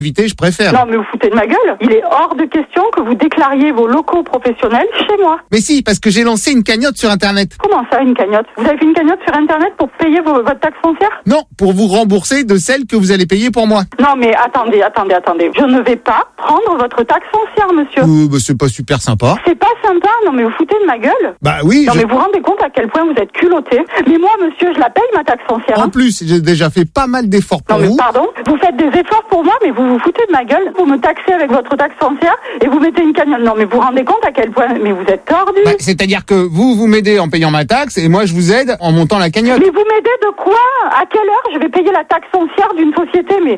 éviter, je préfère. Non, mais vous foutez de ma gueule. Il est hors de question que vous déclariez vos locaux professionnels chez moi. Mais si, parce que j'ai lancé une cagnotte sur Internet. Comment ça, une cagnotte? Vous avez fait une cagnotte sur Internet pour payer votre taxe foncière? Non, pour vous rembourser de celle que vous allez payer pour moi. Non, mais attendez. Je ne vais pas prendre votre taxe foncière, monsieur. Bah, c'est pas super sympa. C'est pas sympa, non, mais vous foutez de ma gueule. Bah oui. Non, mais vous vous rendez compte à quel point vous êtes culotté. Mais moi, monsieur, je la paye, ma taxe foncière. En plus, j'ai déjà fait pas mal d'efforts pour Non, mais vous. pardon, vous faites des efforts pour moi, mais vous vous foutez de ma gueule. Vous me taxez avec votre taxe foncière et vous mettez une cagnotte. Non, mais vous vous rendez compte à quel point, mais vous êtes tordu. Bah, c'est-à-dire que vous m'aidez en payant ma taxe et moi je vous aide en montant la cagnotte. Mais vous m'aidez de quoi? À quelle heure je vais payer la taxe foncière d'une société? Mais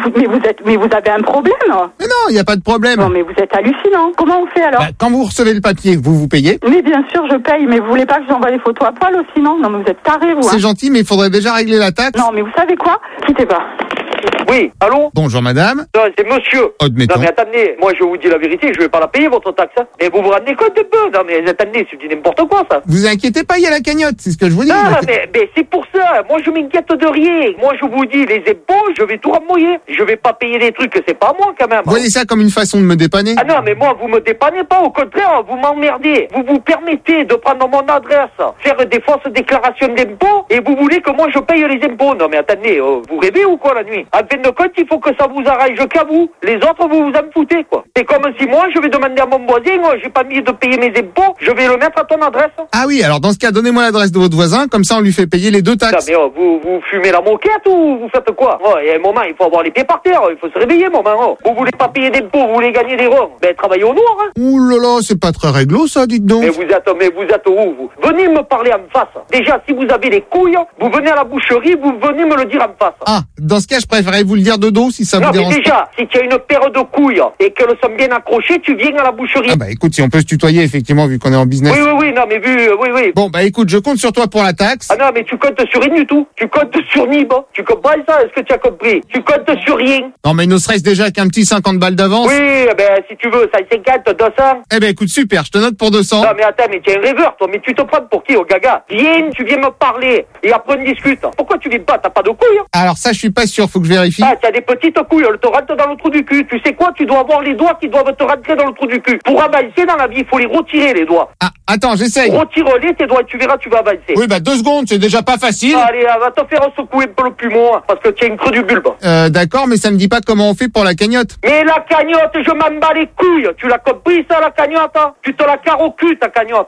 vous avez un problème? Mais non, il n'y a pas de problème. Non, mais vous êtes hallucinant. Comment on fait alors? Bah, quand vous recevez le papier, vous payez. Mais bien sûr, je paye, mais vous voulez pas que je vous envoie les photos à poil aussi, non? Non, mais vous êtes tarés, vous. C'est gentil, mais il faudrait déjà régler la taxe. Non, mais vous savez quoi? Quittez pas. Oui, allô? Bonjour madame. Non, c'est monsieur. Admettons. Non, mais attendez, moi je vous dis la vérité, je vais pas la payer votre taxe. Hein. Mais vous vous rendez compte un peu? Non, mais attendez, c'est du n'importe quoi ça. Vous inquiétez pas, il y a la cagnotte, c'est ce que je vous dis. Non, mais c'est pour ça. Moi je m'inquiète de rien. Moi je vous dis, les impôts, je vais tout remouiller. Je vais pas payer des trucs que c'est pas moi quand même. Vous voyez ça comme une façon de me dépanner? Ah non, mais moi vous me dépannez pas, au contraire, vous m'emmerdez. Vous vous permettez de prendre mon adresse, faire des fausses déclarations d'impôts et vous voulez que moi je paye les impôts. Non mais attendez, vous rêvez ou quoi la nuit? En fin de compte, il faut que ça vous arrange qu'à vous. Les autres, vous vous en foutez, quoi. C'est comme si moi, je vais demander à mon voisin, moi, j'ai pas mis de payer mes impôts, je vais le mettre à ton adresse. Ah oui, alors dans ce cas, donnez-moi l'adresse de votre voisin, comme ça on lui fait payer les deux taxes. Non, mais vous fumez la moquette ou vous faites quoi? Il y a un moment, il faut avoir les pieds par terre, il faut se réveiller, moment. Vous voulez pas payer d'impôts, vous voulez gagner des ronds. Ben, travaillez au noir, hein. Ouh là là, c'est pas très réglo, ça, dites donc. Mais vous êtes où, vous? Venez me parler en face. Déjà, si vous avez les couilles, vous venez à la boucherie, vous venez me le dire en face. Ah, dans ce cas, je préférerais vous le dire de dos, si ça vous dérange. Mais déjà, si tu as une paire de couilles et qu'elles sont bien accrochées, tu viens à la boucherie. Ah bah écoute, si on peut se tutoyer, effectivement, vu qu'on est en business. Oui, non, mais oui. Bon, bah écoute, je compte sur toi pour la taxe. Ah non, mais tu comptes sur rien du tout. Tu comptes sur Nib. Tu comprends ça? Est-ce que tu as compris? Tu comptes sur rien. Non, mais ne serait-ce déjà qu'un petit 50 balles d'avance. Oui, ben, si tu veux, 150, 200. Eh ben écoute, super, je te note pour 200. Non, mais attends, mais tu es un rêveur, toi. Mais tu te prends pour qui, au gaga? Viens, tu viens me parler. Et après, on discute. Pourquoi tu viens pas? T'as pas de couilles? Alors ça, je suis pas sûr, faut que je vérifie. Ah, tu as des petites couilles, elles te rentrent dans le trou du cul. Tu sais quoi? Tu dois avoir les doigts qui doivent te rentrer dans le trou du cul. Pour avancer dans la vie, il faut les retirer, les doigts. Ah, attends, j'essaye. Retire-les, tes doigts, tu verras, tu vas avancer. Oui, bah 2 secondes, c'est déjà pas facile. Allez, va te faire secouer un peu le poumon, parce que tu as une creux du bulbe. D'accord, mais ça me dit pas comment on fait pour la cagnotte. Mais la cagnotte, je m'en bats les couilles. Tu l'as compris, ça, la cagnotte? Tu te la carres au cul, ta cagnotte.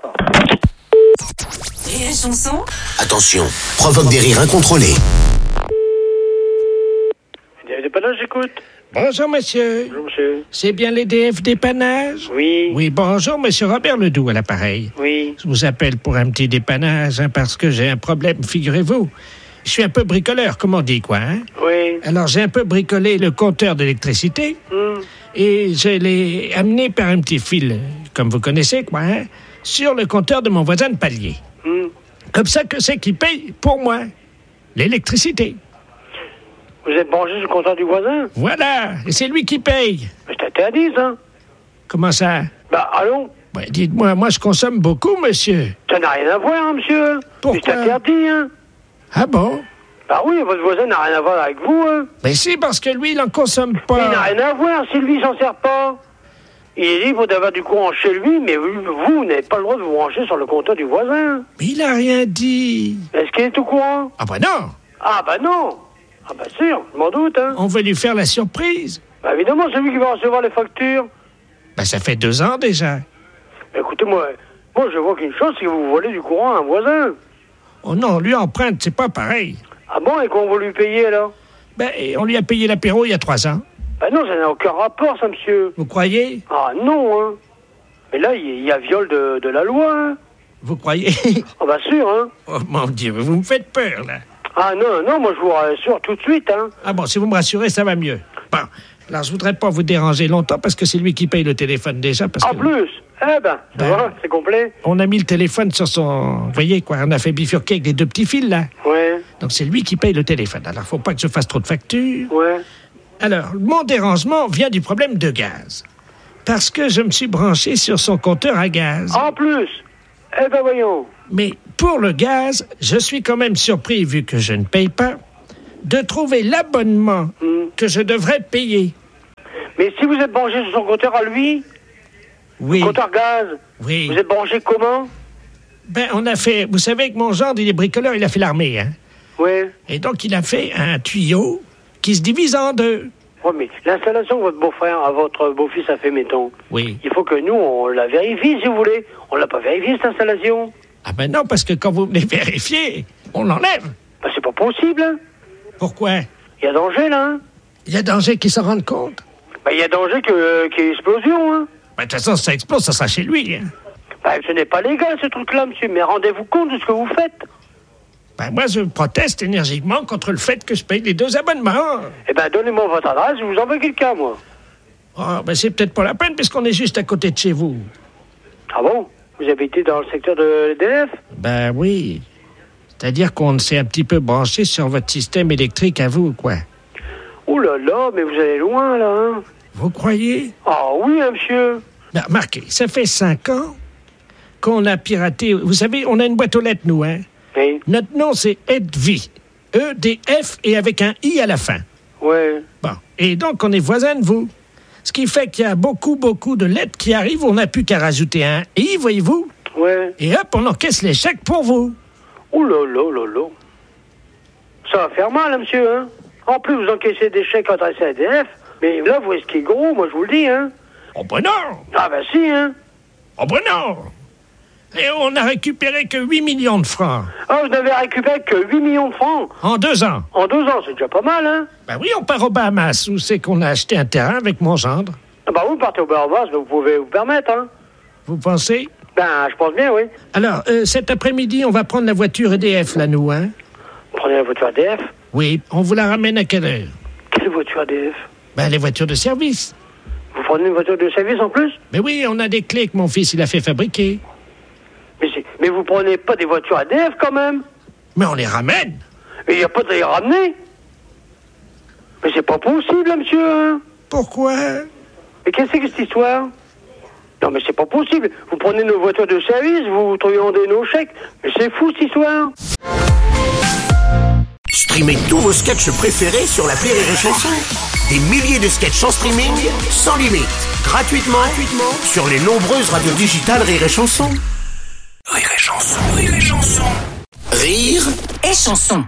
Et la chanson? Attention, provoque des rires incontrôlés. Dépannage, j'écoute. Bonjour, monsieur. Bonjour, monsieur. C'est bien l'EDF dépannage? Oui. Oui, bonjour, monsieur Robert Ledoux à l'appareil. Oui. Je vous appelle pour un petit dépannage, parce que j'ai un problème, figurez-vous. Je suis un peu bricoleur, comme on dit, quoi, hein? Oui. Alors, j'ai un peu bricolé le compteur d'électricité, et je l'ai amené par un petit fil, comme vous connaissez, quoi, hein, sur le compteur de mon voisin de palier. Comme ça, que c'est qui paye pour moi l'électricité. Vous êtes branché sur le compteur du voisin? Voilà, et c'est lui qui paye. Mais c'est interdit, ça. Comment ça? Bah, allons. Ben, dites-moi, moi, je consomme beaucoup, monsieur. Ça n'a rien à voir, hein, monsieur. Pourquoi? C'est interdit, hein. Ah bon? Bah oui, votre voisin n'a rien à voir avec vous, hein. Mais si, parce que lui, il en consomme Mais il n'a pas. rien à voir si lui s'en sert pas. Il est libre d'avoir du courant chez lui, mais vous n'avez pas le droit de vous brancher sur le compteur du voisin. Mais il a rien dit. Est-ce qu'il est au courant? Ah ben non, Ah bah non. Ah bah sûr, je m'en doute, hein. on veut lui faire la surprise. Bah évidemment, c'est lui qui va recevoir les factures. Ben ça fait 2 ans déjà. Écoutez, moi je vois qu'une chose, c'est que vous volez du courant à un voisin. Oh non, lui emprunte, c'est pas pareil. Ah bon, et qu'on va lui payer alors? Ben, on lui a payé l'apéro il y a 3 ans. Bah non, ça n'a aucun rapport, ça, monsieur. Vous croyez? Ah non, hein. Mais là, il y a viol de la loi, hein. Vous croyez? Ah bah sûr, hein. Oh mon Dieu, vous me faites peur, là. Ah non, moi je vous rassure tout de suite, hein. Ah bon, si vous me rassurez, ça va mieux. Bon, alors je voudrais pas vous déranger longtemps parce que c'est lui qui paye le téléphone déjà. Parce En que plus, ça va, c'est complet. on a mis le téléphone sur son... Vous voyez, quoi, on a fait bifurquer avec les 2 petits fils, là. Ouais, Donc c'est lui qui paye le téléphone. Alors faut pas que je fasse trop de factures. ouais. Alors, mon dérangement vient du problème de gaz. Parce que je me suis branché sur son compteur à gaz. En plus, voyons. Mais pour le gaz, je suis quand même surpris, vu que je ne paye pas, de trouver l'abonnement que je devrais payer. Mais si vous êtes branché sur son compteur à lui, Oui. compteur gaz, Oui. vous êtes branché comment? Ben, on a fait... Vous savez que mon gendre, il est bricoleur, il a fait l'armée, hein. Ouais. Et donc, il a fait un tuyau qui se divise en deux. Ouais, mais l'installation que votre beau-frère, à votre beau-fils a fait, mettons. Oui. Il faut que nous, on la vérifie, si vous voulez. On l'a pas vérifié, cette installation. Ah ben non, parce que quand vous venez vérifier, on l'enlève. Ben, c'est pas possible, hein. Pourquoi? Il y a danger, là, hein. Il y a danger qu'ils s'en rendent compte. Ben, il y a danger qu'il y ait explosion, hein. Ben, de toute façon, si ça explose, ça sera chez lui, hein. Ben, ce n'est pas légal, ce truc-là, monsieur. Mais rendez-vous compte de ce que vous faites. Ben, moi, je proteste énergiquement contre le fait que je paye les 2 abonnements. Eh ben, donnez-moi votre adresse, je vous envoie quelqu'un, moi. Ah, ben, c'est peut-être pas la peine, puisqu'on est juste à côté de chez vous. Ah bon? Vous habitez dans le secteur de l'EDF? Ben oui. C'est-à-dire qu'on s'est un petit peu branché sur votre système électrique à vous, quoi. Oh là là, mais vous allez loin, là, hein. Vous croyez? Ah oui, hein, monsieur. Ben, remarquez, ça fait 5 ans qu'on a piraté... Vous savez, on a une boîte aux lettres, nous, hein? Oui. Notre nom, c'est EDF. E-D-F et avec un I à la fin. Ouais. Bon. Et donc, on est voisins de vous. Ce qui fait qu'il y a beaucoup de lettres qui arrivent. On n'a plus qu'à rajouter un I, voyez-vous. Ouais. Et hop, on encaisse les chèques pour vous. Oh là là là là. Ça va faire mal, hein, monsieur, hein. En plus, vous encaissez des chèques adressés à EDF. Mais là, vous risquez gros, moi, je vous le dis, hein. Oh ben non! Ah ben si, hein. Oh ben non! Et on n'a récupéré que 8 millions de francs. Ah, vous n'avez récupéré que 8 millions de francs. En 2 ans. En 2 ans, c'est déjà pas mal, hein. Ben oui, on part aux Bahamas, où c'est qu'on a acheté un terrain avec mon gendre. Ah bah, vous partez au Bahamas, vous pouvez vous permettre, hein. Vous pensez? Ben, je pense bien, oui. Alors, cet après-midi, on va prendre la voiture EDF, là, nous, hein? Prenez la voiture EDF. Oui, on vous la ramène à quelle heure? Quelle voiture EDF? Ben, les voitures de service. Vous prenez une voiture de service en plus? Mais oui, on a des clés que mon fils, il a fait fabriquer. Mais vous prenez pas des voitures EDF, quand même? Mais on les ramène. Et il n'y a pas de les ramener? Mais c'est pas possible, hein, monsieur, hein. Pourquoi? Mais qu'est-ce que c'est que cette histoire? Non, mais c'est pas possible. Vous prenez nos voitures de service, vous truandez nos chèques. Mais c'est fou, cette histoire. Streamez tous vos sketchs préférés sur l'appli Rire et Chanson. Des milliers de sketchs en streaming, sans limite, gratuitement sur les nombreuses radios digitales Rire et Chanson. Rire et Chanson, Rire et Chanson. Rire et chanson.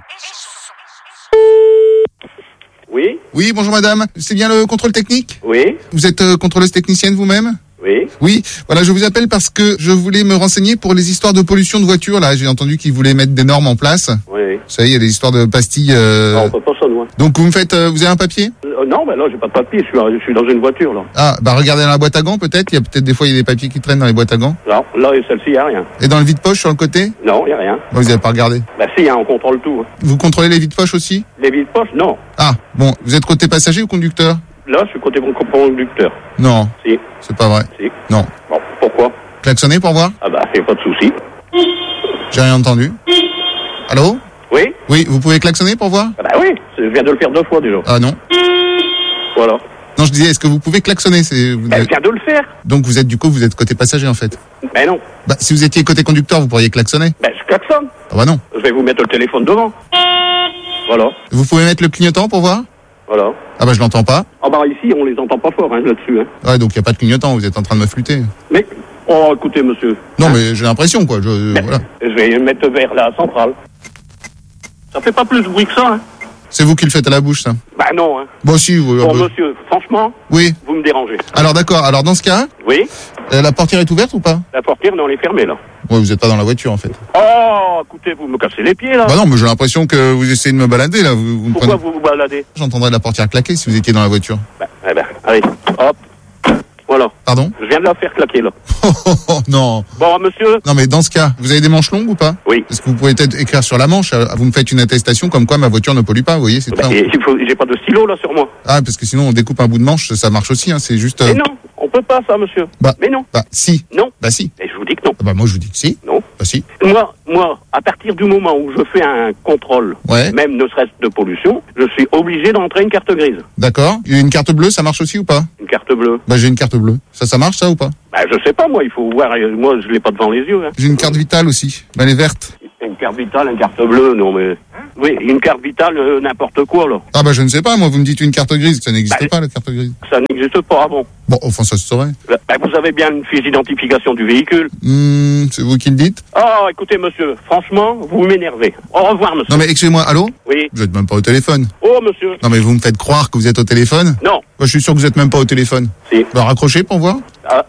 Oui, Oui, bonjour madame. C'est bien le contrôle technique? oui, Vous êtes contrôleuse technicienne vous-même? oui. Oui, voilà, je vous appelle parce que je voulais me renseigner pour les histoires de pollution de voitures. Là, j'ai entendu qu'ils voulaient mettre des normes en place. Oui. Vous savez, il y a des histoires de pastilles. Non, on peut pas ça, nous. Donc vous me faites, vous avez un papier? Non, ben là, j'ai pas de papier, je suis dans une voiture, là. Ah, bah regardez dans la boîte à gants peut-être. Il y a peut-être des fois il y a des papiers qui traînent dans les boîtes à gants. Non, là, celle-ci, y a rien. Et dans le vide-poche sur le côté? Non, y a rien. Bah, vous avez pas regardé. Bah si, hein, on contrôle tout. Vous contrôlez les vides-poches aussi? Les vides-poches, non. Ah, bon, vous êtes côté passager ou conducteur? Là, je suis côté mon conducteur. Non, Si, c'est pas vrai. si. Non. Bon, pourquoi? Klaxonnez pour voir? Ah bah, y a pas de souci. J'ai rien entendu. Allô? Oui? Oui, vous pouvez klaxonner pour voir? Ah bah oui, je viens de le faire 2 fois, déjà. Ah non. Voilà. Non, je disais, est-ce que vous pouvez klaxonner? Bah, je viens de le faire. Donc vous êtes côté passager en fait. Ben non. Bah, si vous étiez côté conducteur, vous pourriez klaxonner. Ben, je klaxonne. Ah bah non. Je vais vous mettre le téléphone devant. Voilà. Vous pouvez mettre le clignotant pour voir? Voilà. Ah bah je l'entends pas. Ah bah ici, on les entend pas fort, hein, là-dessus. Hein. Ouais, donc il n'y a pas de clignotant, vous êtes en train de me flûter. Mais, oh, écoutez, monsieur. Non, mais j'ai l'impression, quoi. Voilà. Je vais mettre vers la centrale. Ça fait pas plus de bruit que ça, hein. C'est vous qui le faites à la bouche, ça? Bah non, hein. Bon, si, vous... Bon, monsieur, franchement, Oui. vous me dérangez. Alors d'accord, alors dans ce cas, Oui, la portière est ouverte ou pas? la portière, non, elle est fermée, là. Ouais, vous êtes pas dans la voiture, en fait. Oh, écoutez, vous me cassez les pieds, là. Bah non, mais j'ai l'impression que vous essayez de me balader, là. Vous me Pourquoi prenez... vous vous baladez? J'entendrais la portière claquer si vous étiez dans la voiture. Bah, eh ben, allez, hop. Voilà. Pardon? Je viens de la faire claquer, là. Oh, non. Bon, monsieur? Non, mais dans ce cas, vous avez des manches longues ou pas? Oui. Est-ce que vous pouvez peut-être écrire sur la manche? Vous me faites une attestation comme quoi ma voiture ne pollue pas, vous voyez, c'est Bah, très... et j'ai pas de stylo, là, sur moi. Ah, parce que sinon on découpe un bout de manche, ça marche aussi, hein, c'est juste... Mais non, on peut pas, ça, monsieur. Bah. Mais non. Bah, si. Non. Bah, si. Et je vous dis que non. Ah bah, moi, je vous dis que si. Non. Bah, si. Moi, à partir du moment où je fais un contrôle, Ouais. même ne serait-ce de pollution, je suis obligé d'entrer une carte grise. D'accord. Il y a une carte bleue, ça marche aussi ou pas? Une carte bleue. Bah, j'ai une carte bleue. Ça marche, ça, ou pas? Bah, je sais pas, moi, il faut voir. Moi, je l'ai pas devant les yeux. Hein. J'ai une carte vitale aussi. Bah, elle est verte. Une carte vitale, une carte bleue, non, mais Oui, une carte vitale, n'importe quoi, là. Ah bah je ne sais pas, moi vous me dites une carte grise, ça n'existe pas la carte grise. Ça n'existe pas, bon. Bon, enfin ça se saurait. Vous avez bien une fiche d'identification du véhicule. C'est vous qui le dites? Oh, écoutez, monsieur, franchement, vous m'énervez. Au revoir, monsieur. Non mais excusez-moi, allô? Oui. Vous êtes même pas au téléphone. Oh, monsieur. Non mais vous me faites croire que vous êtes au téléphone? Non. Moi je suis sûr que vous êtes même pas au téléphone. Si. Bah raccrochez pour voir. Ah.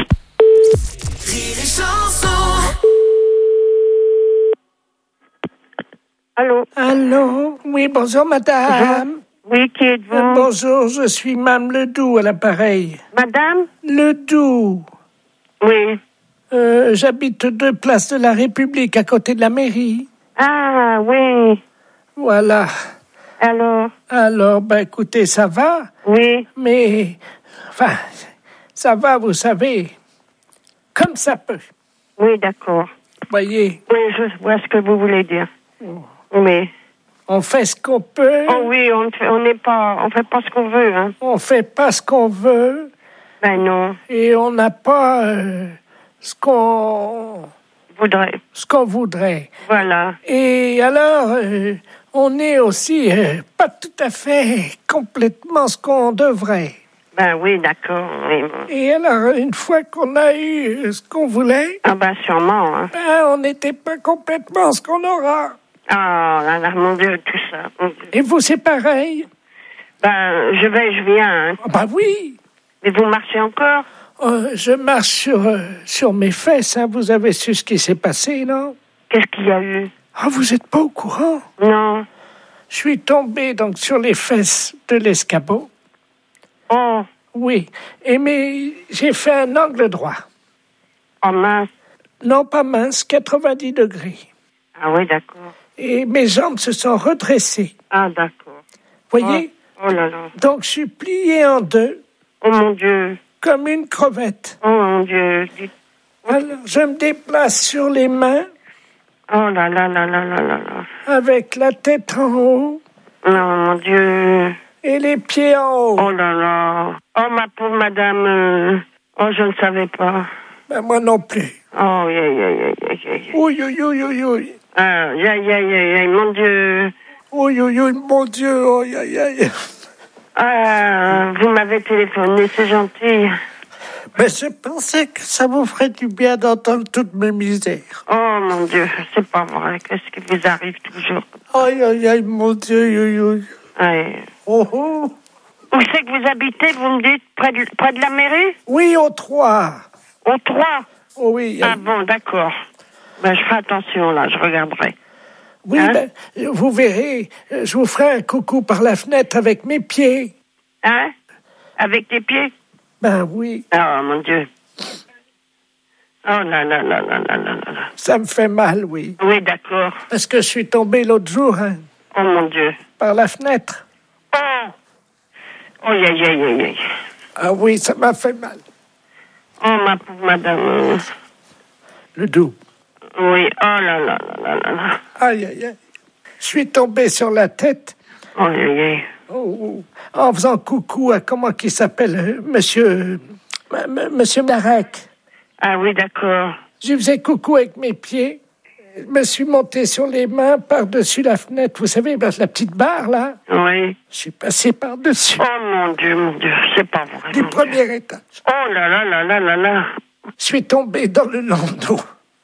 Allô? Allô? Oui, bonjour, madame. Oui, qui êtes-vous? Bonjour, je suis Mme Ledoux à l'appareil. Madame? Ledoux. Oui. J'habite 2 places de la République, à côté de la mairie. Ah, oui. Voilà. Alors, écoutez, ça va? Oui. Mais, enfin, ça va, vous savez, comme ça peut. Oui, d'accord. Voyez. Oui, je vois ce que vous voulez dire. Oui. On fait ce qu'on peut. Oh oui, on fait pas ce qu'on veut, hein. On fait pas ce qu'on veut. Ben non. Et on n'a pas ce qu'on voudrait. Voilà. Et alors, on est aussi pas tout à fait complètement ce qu'on devrait. Ben oui, d'accord. Oui. Et alors, une fois qu'on a eu ce qu'on voulait... Ah ben sûrement, hein. On n'était pas complètement ce qu'on aura. Ah, là, là, mon Dieu, tout ça. Et vous, c'est pareil? Ben, je vais, je viens, hein. Ah bah oui. Mais vous marchez encore? Je marche sur mes fesses, hein. Vous avez su ce qui s'est passé, non? Qu'est-ce qu'il y a eu? Ah, vous êtes pas au courant? Non. Je suis tombé donc sur les fesses de l'escabeau. Oh. Oui. Mais j'ai fait un angle droit. Oh mince. Non, pas mince, 90 degrés. Ah oui, d'accord. Et mes jambes se sont redressées. Ah, d'accord. Voyez? Oh là là. Donc, je suis plié en 2. Oh mon Dieu. Comme une crevette. Oh mon Dieu. Alors, je me déplace sur les mains. Oh là là là là là là là. Avec la tête en haut. Non, mon Dieu. Et les pieds en haut. Oh là là. Oh, ma pauvre madame. Oh, je ne savais pas. Ben, moi non plus. Oh, oui. Oui, oui. Aïe, mon Dieu. Oui, mon Dieu. Aïe. Ah, vous m'avez téléphoné, c'est gentil. Mais je pensais que ça vous ferait du bien d'entendre toutes mes misères. Oh, mon Dieu, c'est pas vrai. Qu'est-ce qui vous arrive toujours? Aïe, mon Dieu. Aïe. Oh. Où c'est que vous habitez, vous me dites? Près de la mairie? Oui, au 3. Au 3? Oh, oui. Ah bon, d'accord. Ben, je ferai attention, là, je regarderai. Oui, hein? Vous verrez, je vous ferai un coucou par la fenêtre avec mes pieds. Hein? Avec tes pieds? Ben oui. Oh, mon Dieu. Oh là là. Ça me fait mal, oui. Oui, d'accord. Parce que je suis tombé l'autre jour, hein. Oh, mon Dieu. Par la fenêtre. Oh! Oh, aïe. Ah oui, ça m'a fait mal. Oh, ma pauvre madame. Ledoux. Oui, oh là. Aïe. Je suis tombé sur la tête. Oh, aïe. Oh, en faisant coucou à comment qu'il s'appelle, Monsieur Marek. Ah oui, d'accord. Je faisais coucou avec mes pieds. Je me suis monté sur les mains par-dessus la fenêtre. Vous savez, la petite barre, là. Oui. Je suis passé par-dessus. Oh, mon Dieu, c'est pas vrai. Du premier étage. Oh là. Je suis tombé dans le landau.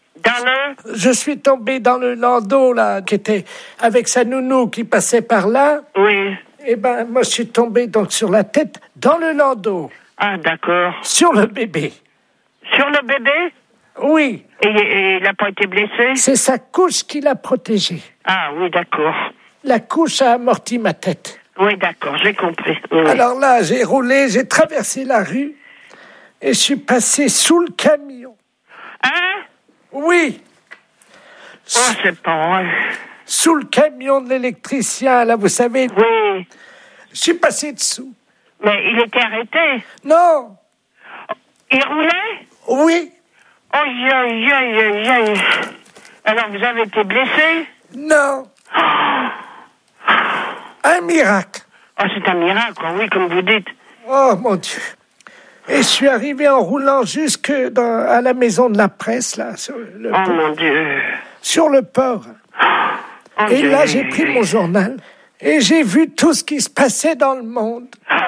Je suis tombé dans le landau, là, qui était avec sa nounou qui passait par là. Oui. Eh ben, moi, je suis tombé donc sur la tête dans le landau. Ah, d'accord. Sur le bébé. Sur le bébé? Oui. Et il n'a pas été blessé? C'est sa couche qui l'a protégé. Ah oui, d'accord. La couche a amorti ma tête. Oui, d'accord, j'ai compris. Oui. Alors là, j'ai roulé, j'ai traversé la rue et je suis passé sous le camion. Hein? Oui. Oh, c'est pas vrai. Sous le camion de l'électricien, là, vous savez. Oui. Je suis passé dessous. Mais il était arrêté? Non. Il roulait? Oui. Aïe. Alors, vous avez été blessé? Non. Un miracle. Oh, c'est un miracle, oui, comme vous dites. Oh, mon Dieu. Et je suis arrivé en roulant jusque à la maison de la presse, là, sur le port. Mon Dieu. Sur le port. Et là, j'ai pris mon journal et j'ai vu tout ce qui se passait dans le monde.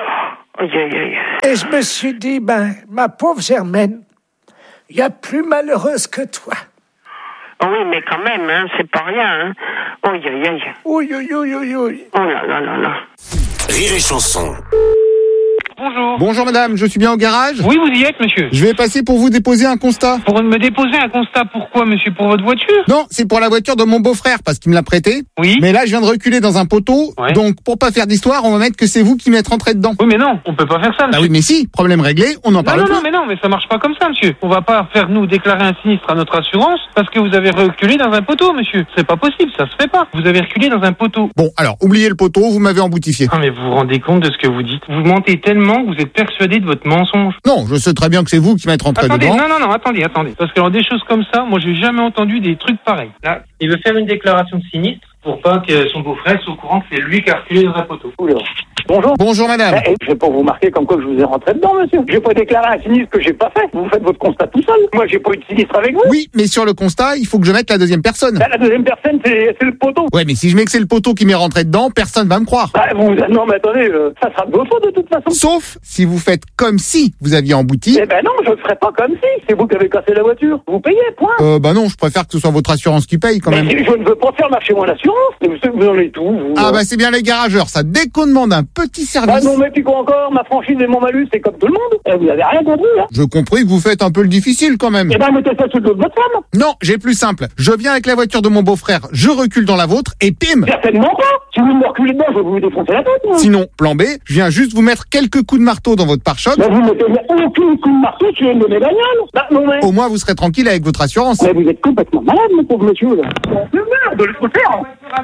Et je me suis dit, ma pauvre Germaine, il y a plus malheureuse que toi. Oui, mais quand même, hein, c'est pas rien. Hein. Oui. Oh là. Rire et Chanson. Bonjour. Bonjour madame, je suis bien au garage ? Oui, vous y êtes, monsieur. Je vais passer pour vous déposer un constat. Pour me déposer un constat, pourquoi, monsieur? Pour votre voiture? Non, c'est pour la voiture de mon beau-frère, parce qu'il me l'a prêtée. Oui. Mais là, je viens de reculer dans un poteau. Ouais. Donc, pour pas faire d'histoire, on va mettre que c'est vous qui m'êtes rentré dedans. Oui, mais non, on peut pas faire ça, monsieur. Bah oui, mais si, problème réglé, on en parle plus. Non, mais ça marche pas comme ça, monsieur. On va pas faire nous déclarer un sinistre à notre assurance parce que vous avez reculé dans un poteau, monsieur. C'est pas possible, ça se fait pas. Vous avez reculé dans un poteau. Bon, alors, oubliez le poteau, vous m'avez emboutifé. Ah, mais vous vous rendez compte de ce que vous dites? Vous mentez tellement que vous êtes persuadé de votre mensonge. Non, je sais très bien que c'est vous qui m'êtes rentré dedans. Non, attendez. Parce que alors, des choses comme ça, moi, j'ai jamais entendu des trucs pareils. Là, il veut faire une déclaration de sinistre pour pas que son beau-frère soit au courant que c'est lui qui a reculé dans un poteau. Oula. Bonjour. Bonjour madame. Je vais pas vous marquer comme quoi que je vous ai rentré dedans, monsieur. J'ai pas déclaré un sinistre que j'ai pas fait. Vous faites votre constat tout seul. Moi, j'ai pas eu de sinistre avec vous. Oui, mais sur le constat, il faut que je mette la deuxième personne. Là, la deuxième personne, c'est le poteau. Ouais, mais si je mets que c'est le poteau qui m'est rentré dedans, personne va me croire. Non, mais attendez, ça sera de votre faute de toute façon. Sauf si vous faites comme si vous aviez embouti. Eh ben non, je ne ferai pas comme si. C'est vous qui avez cassé la voiture. Vous payez, point. Non, je préfère que ce soit votre assurance qui paye quand même. Mais je ne veux pas faire marcher mon assurance. Mais vous en êtes où, vous? Ah bah c'est bien les garageurs, ça. Dès qu'on demande un petit service... Ah non, mais puis quoi encore? Ma franchise et mon malus, c'est comme tout le monde. Vous avez rien compris, là. Je compris que vous faites un peu le difficile quand même. Eh ben, mettez ça sur le dos de votre femme. Non, j'ai plus simple. Je viens avec la voiture de mon beau-frère, je recule dans la vôtre et pim! Certainement pas. Si vous me reculez dedans, je vais vous défoncer la tête, moi. Sinon, plan B, je viens juste vous mettre quelques coups de marteau dans votre pare-choc. Mais vous ne mettez aucun coup de marteau sur une de mes bagnoles. Non, mais... Au moins, vous serez tranquille avec votre assurance. Mais vous êtes complètement malade, mon pauvre monsieur, là. Merde, il faut le faire.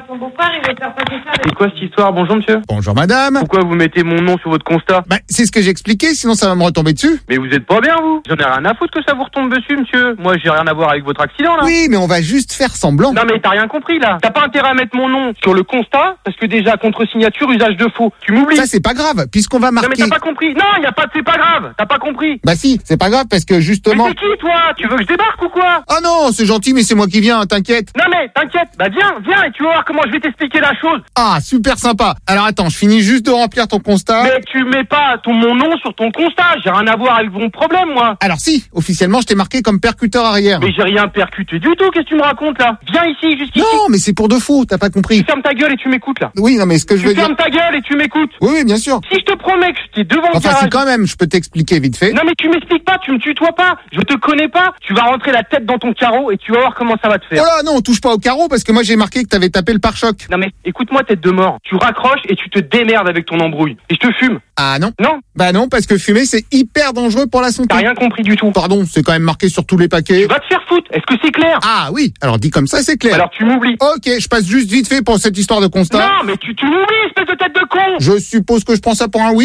C'est quoi cette histoire? Bonjour, monsieur. Bonjour madame. Pourquoi vous mettez mon nom sur votre constat? Bah, c'est ce que j'expliquais, sinon ça va me retomber dessus. Mais vous êtes pas bien, vous? J'en ai rien à foutre que ça vous retombe dessus, monsieur. Moi, j'ai rien à voir avec votre accident, là. Oui, mais on va juste faire semblant. Non, mais t'as rien compris, là. T'as pas intérêt à mettre mon nom sur le constat, parce que déjà, contre-signature, usage de faux. Tu m'oublies. Ça, c'est pas grave, puisqu'on va marquer... Non, mais t'as pas compris. Non, y a pas de c'est pas grave. T'as pas compris. Bah si, c'est pas grave, parce que justement... Mais c'est qui, toi? Tu veux que je débarque ou quoi? Ah non, c'est gentil, mais c'est moi qui viens, t'inquiète. Non, mais t'inquiète. Bah viens, et tu vas voir comment je vais t'expliquer la chose. Ah, super sympa. Alors attends, je finis juste de remplir ton constat. Mais tu mets pas mon nom sur ton constat. J'ai rien à voir avec mon problème, moi. Alors si, officiellement, je t'ai marqué comme percuteur arrière. Mais j'ai rien percuté du tout. Qu'est-ce que tu me racontes, là? Viens ici, jusqu'ici. Non, mais c'est pour de faux, t'as pas compris. Tu fermes ta gueule et tu m'écoutes, là. Oui, non, mais ce que je veux Tu dire... fermes ta gueule et tu m'écoutes. Oui, bien sûr. Si je te promets que j'étais devant le Enfin, garage... si quand même, je peux t'expliquer vite fait. Non, mais tu m'expliques pas, tu me tutoies pas. Je te connais pas. Tu vas rentrer la tête dans ton carreau et tu vas voir comment ça va te faire. Oh là, non, touche pas au carreau, parce que moi j'ai marqué que t'avais tapé le pare-choc. Non, mais écoute-moi, tête de mort. Tu raccroches et tu te démerdes avec ton embrouille. Et je te fume. Ah non? Non. Bah non, parce que fumer, c'est hyper dangereux pour la santé. T'as rien compris du tout. Pardon, c'est quand même marqué sur tous les paquets. Tu vas te faire foutre. Est-ce que c'est clair? Ah oui, alors dit comme ça, c'est clair. Alors tu m'oublies. Ok, je passe juste vite fait pour cette histoire de constat. Non, mais tu m'oublies, espèce de tête de con. Je suppose que je prends ça pour un oui.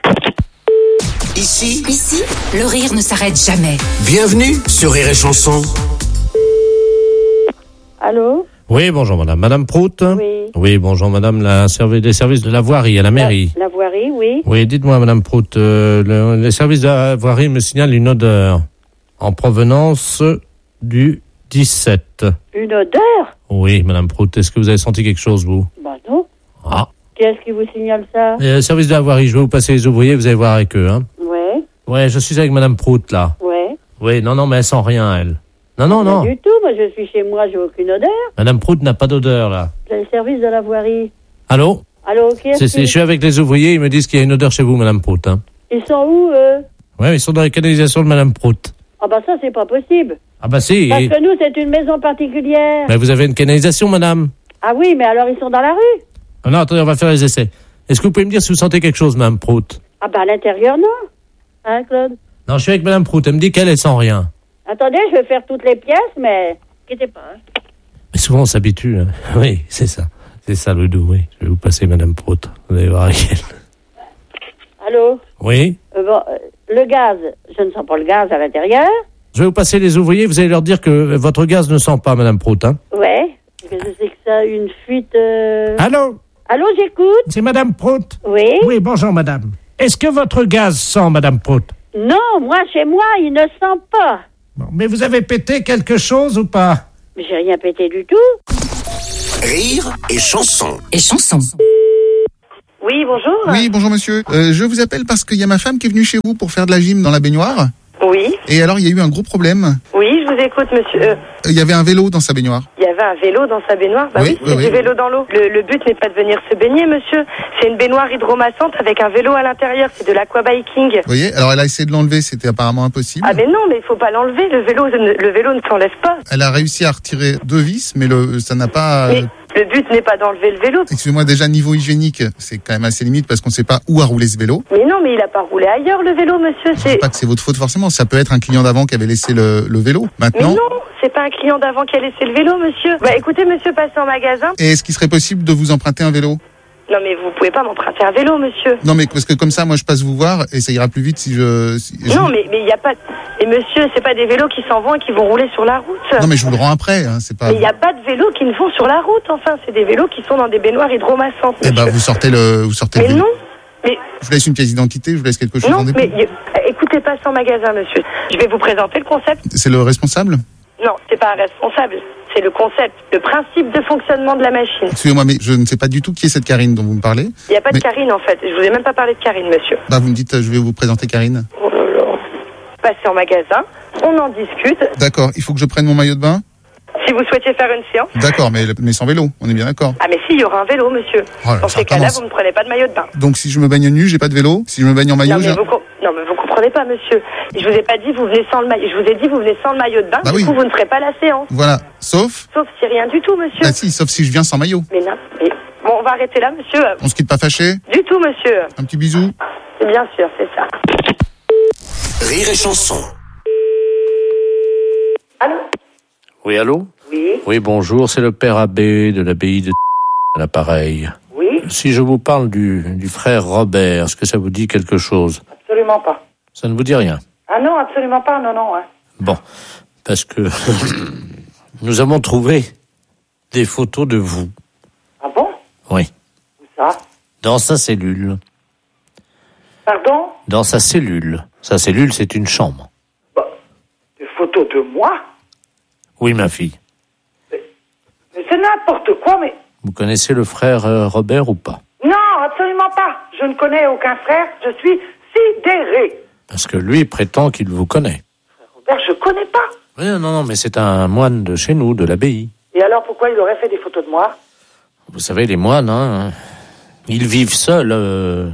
Ici, le rire ne s'arrête jamais. bienvenue sur Rire et Chanson. Allô? Oui, bonjour madame. Madame Prout? Oui. Oui, bonjour madame, les services de la voirie à la mairie. La voirie, oui. Oui, dites-moi madame Prout, les services de la voirie me signalent une odeur en provenance du 17. Une odeur? Oui, madame Prout, est-ce que vous avez senti quelque chose, vous? Bah non. Ah. Qui est-ce qui vous signale ça? Service de la voirie, je vais vous passer les ouvriers, vous allez voir avec eux, hein. Ouais. Ouais, je suis avec madame Prout, là. Ouais. Oui, non, mais elle sent rien, elle. Non. Pas du tout, moi je suis chez moi, j'ai aucune odeur. Madame Prout n'a pas d'odeur, là. C'est le service de la voirie. Allô? Allô, qui est-ce Je suis avec les ouvriers, ils me disent qu'il y a une odeur chez vous, madame Prout, hein. Ils sont où, eux? Ouais, ils sont dans la canalisation de madame Prout. Ah bah ça, c'est pas possible. Ah bah si. Parce que nous, c'est une maison particulière. Mais vous avez une canalisation, madame? Ah oui, mais alors ils sont dans la rue? Ah non, attendez, on va faire les essais. Est-ce que vous pouvez me dire si vous sentez quelque chose, madame Prout? Ah bah à l'intérieur, non. Hein, Claude? Non, je suis avec madame Prout, elle me dit qu'elle sent rien. Attendez, je vais faire toutes les pièces, mais... Quittez pas, hein. Mais souvent, on s'habitue, hein. Oui, c'est ça. C'est ça le doux, oui. Je vais vous passer madame Prout. Vous allez voir avec elle. Allô? Oui? Le gaz, je ne sens pas le gaz à l'intérieur. Je vais vous passer les ouvriers, vous allez leur dire que votre gaz ne sent pas, madame Prout, hein. Ouais. Qu'est-ce que c'est que ça? Une fuite... Allô? Allô, j'écoute? C'est madame Prout? Oui? Oui, bonjour madame. Est-ce que votre gaz sent, madame Prout? Non, moi, chez moi, il ne sent pas. Bon, mais vous avez pété quelque chose ou pas? J'ai rien pété du tout. Rire et chanson. Et chanson. Oui, bonjour. Oui, bonjour monsieur. Je vous appelle parce qu'il y a ma femme qui est venue chez vous pour faire de la gym dans la baignoire. Oui. Et alors, il y a eu un gros problème. Oui, je vous écoute, monsieur. Il y avait un vélo dans sa baignoire. Il y avait un vélo dans sa baignoire. Bah oui, c'est du vélo dans l'eau. Le but n'est pas de venir se baigner, monsieur. C'est une baignoire hydromassante avec un vélo à l'intérieur. C'est de l'aquabiking. Vous voyez? Alors, elle a essayé de l'enlever. C'était apparemment impossible. Ah, mais non, mais il faut pas l'enlever. Le vélo ne s'enlève pas. Elle a réussi à retirer 2 vis, mais ça n'a pas... Mais le but n'est pas d'enlever le vélo. Excusez-moi, déjà, niveau hygiénique, c'est quand même assez limite parce qu'on ne sait pas où a roulé ce vélo. Mais non, mais il a pas roulé ailleurs, le vélo, monsieur. Je ne dis pas que c'est votre faute forcément. Ça peut être un client d'avant qui avait laissé le vélo. Maintenant... Mais non, c'est pas un client d'avant qui a laissé le vélo, monsieur. Bah écoutez, monsieur, passez en magasin. Et est-ce qu'il serait possible de vous emprunter un vélo? Non, mais vous pouvez pas m'emprunter un vélo, monsieur. Non, mais parce que comme ça, moi, je passe vous voir et ça ira plus vite si je... Non, mais il y a pas... Et monsieur, c'est pas des vélos qui s'en vont et qui vont rouler sur la route. Non, mais je vous le rends après, hein, c'est pas... Mais il n'y a pas de vélos qui ne vont sur la route, enfin. C'est des vélos qui sont dans des baignoires hydromassantes, monsieur. Eh ben, vous sortez le Mais vélo. non, mais... Je vous laisse une pièce d'identité, je vous laisse quelque chose Non, en dépôt. mais écoutez, passez en magasin, monsieur. Je vais vous présenter le concept. C'est le responsable? Non, c'est pas un responsable. C'est le concept, le principe de fonctionnement de la machine. Excusez-moi, mais je ne sais pas du tout qui est cette Karine dont vous me parlez. Il n'y a pas de Karine, en fait. Je vous ai même pas parlé de Karine, monsieur. Bah, vous me dites, je vais vous présenter Karine. Oh là là. Passez en magasin, on en discute. D'accord, il faut que je prenne mon maillot de bain? Si vous souhaitiez faire une séance. D'accord, mais sans vélo, on est bien d'accord. Ah, mais si, il y aura un vélo, monsieur. Oh là, dans ça ces cas-là, commence. vous ne prenez pas de maillot de bain. Donc si je me baigne nu, j'ai pas de vélo? Si je me baigne en maillot, Non, mais vous comprenez pas, monsieur. Je vous ai pas dit, vous venez sans le maillot. Je vous ai dit, vous venez sans le maillot de bain. Bah du oui. coup, vous ne ferez pas la séance. Voilà, sauf Si rien du tout, monsieur. Bah si, sauf si je viens sans maillot. Mais non, mais... Bon, on va arrêter là, monsieur. On se quitte pas fâché? Du tout, monsieur. Un petit bisou? Bien sûr, c'est ça. Rire et chanson. Allô? Oui, allô? Oui. Oui, bonjour, c'est le père abbé de l'abbaye de à l'appareil. Oui. Si je vous parle du frère Robert, est-ce que ça vous dit quelque chose? Absolument pas. Ça ne vous dit rien? Ah non, absolument pas, non. Hein. Bon, parce que nous avons trouvé des photos de vous. Ah bon? Oui. Où ça? Dans sa cellule. Pardon? Dans sa cellule. Sa cellule, c'est une chambre. Des photos de moi? Oui, ma fille. Mais c'est n'importe quoi, mais... Vous connaissez le frère Robert ou pas? Non, absolument pas. Je ne connais aucun frère. Je suis sidéré. Parce que lui prétend qu'il vous connaît. Robert, je connais pas. Oui, non, mais c'est un moine de chez nous, de l'abbaye. Et alors, pourquoi il aurait fait des photos de moi? Vous savez, les moines, hein, ils vivent seuls.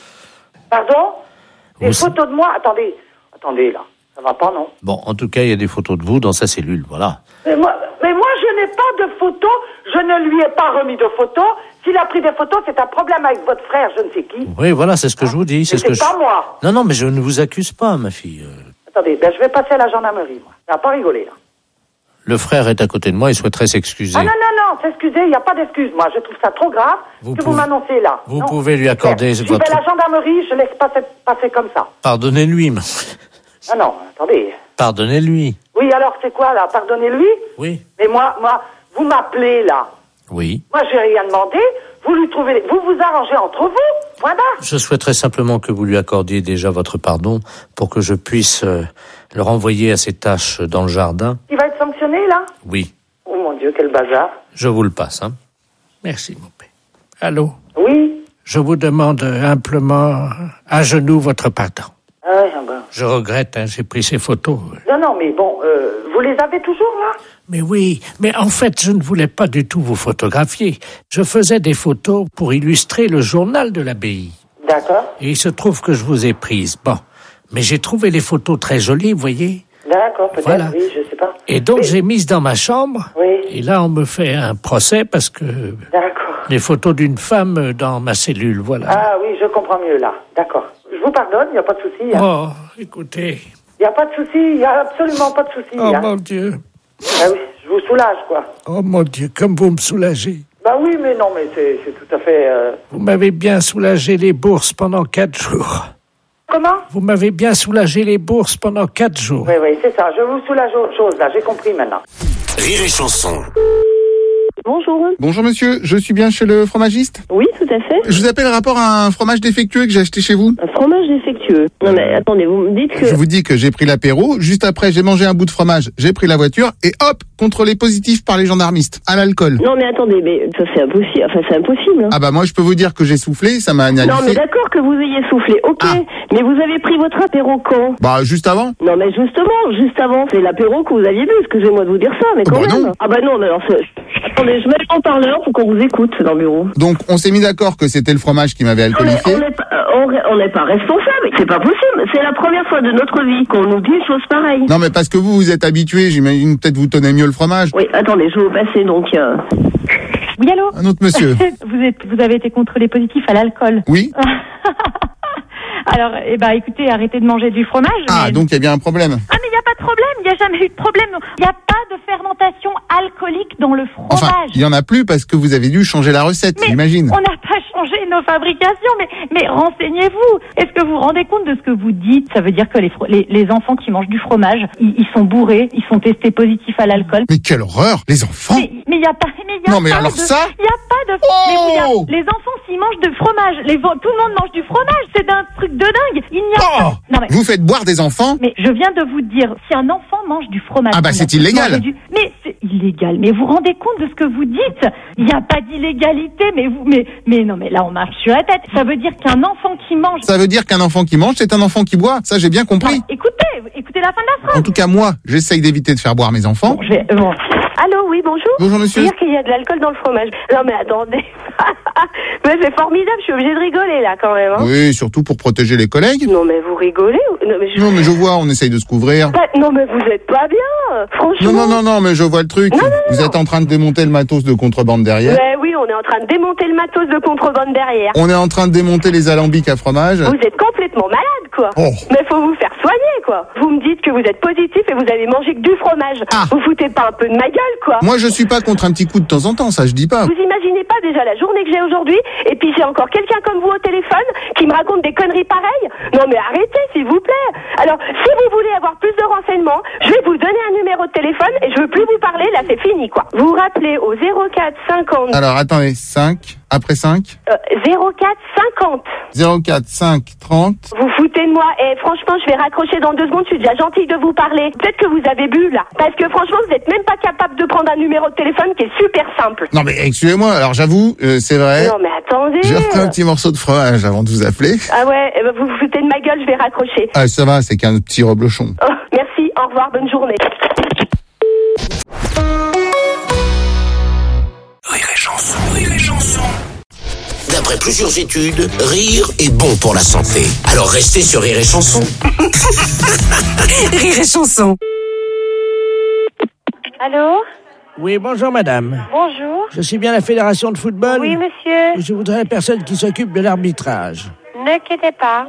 Pardon? Des photos de moi? Attendez, là. Ça va pas, non? Bon, en tout cas, il y a des photos de vous dans sa cellule, voilà. Mais moi, je n'ai pas de photos. Je ne lui ai pas remis de photos. S'il a pris des photos, c'est un problème avec votre frère, je ne sais qui. Oui, voilà, c'est ce que je vous dis. C'est pas moi. Non, mais je ne vous accuse pas, ma fille. Attendez, je vais passer à la gendarmerie, moi. Ça va pas rigoler, là. Le frère est à côté de moi, il souhaiterait s'excuser. Ah non, s'excuser, il n'y a pas d'excuse, moi. Je trouve ça trop grave vous m'annoncez là. Vous pouvez lui accorder votre... Je vais à la gendarmerie, je laisse passer comme ça. Pardonnez-lui, Ah non, attendez. Pardonnez-lui. Oui, alors c'est quoi, là? Pardonnez-lui? Oui. Mais moi, vous m'appelez, là. Oui. Moi, j'ai rien demandé. Vous lui trouvez... Vous vous arrangez entre vous. Point barre. Je souhaiterais simplement que vous lui accordiez déjà votre pardon pour que je puisse le renvoyer à ses tâches dans le jardin. Il va être sanctionné, là? Oui. Oh mon Dieu, quel bazar. Je vous le passe, hein. Merci, mon père. Allô? Oui. Je vous demande humblement, à genoux, votre pardon. Ah oui, ben. Je regrette, j'ai pris ces photos. Non, mais bon, vous les avez toujours, là? Mais oui, mais en fait, je ne voulais pas du tout vous photographier. Je faisais des photos pour illustrer le journal de l'abbaye. D'accord. Et il se trouve que je vous ai prise. Bon, mais j'ai trouvé les photos très jolies, vous voyez? D'accord, peut-être, voilà. Oui, je sais pas. Et donc, j'ai mise dans ma chambre. Oui. Et là, on me fait un procès parce que... D'accord. Les photos d'une femme dans ma cellule, voilà. Ah oui, je comprends mieux, là. D'accord. Je vous pardonne, il n'y a pas de souci. Hein. Oh, écoutez... Il n'y a pas de souci, il n'y a absolument pas de souci. Oh, mon Dieu. Ah oui, je vous soulage, quoi. Oh, mon Dieu, comme vous me soulagez. Bah oui, mais non, mais c'est tout à fait... Vous m'avez bien soulagé les bourses pendant 4 jours. Comment? Vous m'avez bien soulagé les bourses pendant 4 jours. Oui, c'est ça. Je vous soulage autre chose, là. J'ai compris, maintenant. Rire et chanson. Bonjour. Bonjour monsieur, je suis bien chez le fromagiste? Oui, tout à fait. Je vous appelle rapport à un fromage défectueux que j'ai acheté chez vous. Un fromage défectueux? Non mais attendez, vous me dites que... Je vous dis que j'ai pris l'apéro, juste après j'ai mangé un bout de fromage, j'ai pris la voiture et hop, contrôlé positif par les gendarmistes, à l'alcool. Non mais attendez, mais ça c'est impossible, enfin c'est impossible. Hein. Ah bah moi je peux vous dire que j'ai soufflé, ça m'a analysé. Non mais d'accord que vous ayez soufflé, ok, mais vous avez pris votre apéro quand? Bah juste avant. Non mais justement, juste avant, c'est l'apéro que vous aviez bu, excusez-moi de vous dire ça, mais quand même. Non. Ah bah non, mais alors attendez, je mets le haut-parleur pour qu'on vous écoute dans le bureau. Donc on s'est mis d'accord que c'était le fromage qui m'avait alcoolifié. On n'est pas responsable, c'est pas possible, c'est la première fois de notre vie qu'on nous dit une chose pareille. Non mais parce que vous êtes habitué, j'imagine peut-être vous tenez mieux le fromage. Oui, attendez, je vais vous passer donc... Oui, allô? Un autre monsieur. Vous avez été contrôlé positif à l'alcool. Oui. Alors, écoutez, arrêtez de manger du fromage. Ah, donc il y a bien un problème. Ah, mais il n'y a pas de problème, il n'y a jamais eu de problème. Il n'y a pas de fermentation alcoolique dans le fromage. Enfin, il n'y en a plus parce que vous avez dû changer la recette, j'imagine. On n'a pas changé nos fabrications, mais renseignez-vous. Est-ce que vous vous rendez compte de ce que vous dites? Ça veut dire que les enfants qui mangent du fromage, ils sont bourrés, ils sont testés positifs à l'alcool. Mais quelle horreur, les enfants! Mais il n'y a pas... Non mais alors ça? Il n'y a pas de... Oh, les enfants, s'ils mangent de fromage, tout le monde mange du fromage, c'est un truc de dingue. Il n'y a pas... Non, mais... Vous faites boire des enfants? Mais je viens de vous dire, si un enfant mange du fromage... Ah bah c'est illégal. Mais c'est illégal, mais vous vous rendez compte de ce que vous dites? Il n'y a pas d'illégalité, mais non, mais là on marche sur la tête. Ça veut dire qu'un enfant qui mange... Ça veut dire qu'un enfant qui mange, c'est un enfant qui boit. Ça j'ai bien compris. Non, écoutez la fin de la phrase. En tout cas moi, j'essaye d'éviter de faire boire mes enfants. Bon. Allô, oui, bonjour. Bonjour monsieur. Dire qu'il y a de l'alcool dans le fromage. Non mais attendez. Mais c'est formidable, je suis obligée de rigoler là quand même. Hein. Oui, surtout pour protéger les collègues. Non mais vous rigolez? Non mais je vois, on essaye de se couvrir. Non mais vous êtes pas bien, franchement. Non, mais je vois le truc. Vous êtes en train de démonter le matos de contrebande derrière. Mais oui, on est en train de démonter le matos de contrebande derrière. On est en train de démonter les alambics à fromage. Vous êtes complètement malade quoi. Oh. Mais faut vous faire soigner quoi. Vous me dites que vous êtes positif et vous avez mangé que du fromage. Vous foutez pas un peu de ma gueule quoi. Moi je suis pas contre un petit coup de temps en temps, ça je dis pas. Vous imaginez pas déjà la journée que j'ai aujourd'hui, et puis j'ai encore quelqu'un comme vous au téléphone qui me raconte des conneries pareilles? Non mais arrêtez s'il vous plaît. Alors si vous voulez avoir plus de renseignements, je vais vous donner un numéro de téléphone et je veux plus vous parler, là c'est fini quoi. Vous vous rappelez au 04 50... Alors attendez, 5, après 5 04 50 04 5 30. Vous foutez de moi, et franchement je vais raccrocher dans 2 secondes, je suis déjà gentille de vous parler. Peut-être que vous avez bu là, parce que franchement vous êtes même pas capable de prendre un numéro de téléphone qui est super simple. Non mais excusez-moi, alors j'avoue, c'est vrai. Non mais attendez. J'ai repris un petit morceau de fromage avant de vous appeler. Ah ouais, vous vous foutez de ma gueule, je vais raccrocher. Ah ça va, c'est qu'un petit reblochon. Oh, merci, au revoir, bonne journée. Rire et chanson, rire et chanson. D'après plusieurs études, rire est bon pour la santé. Alors restez sur Rire et chanson. Rire et chanson. Allô? Oui, bonjour madame. Bonjour. Je suis bien la fédération de football. Oui, monsieur. Je voudrais la personne qui s'occupe de l'arbitrage. Ne quittez pas.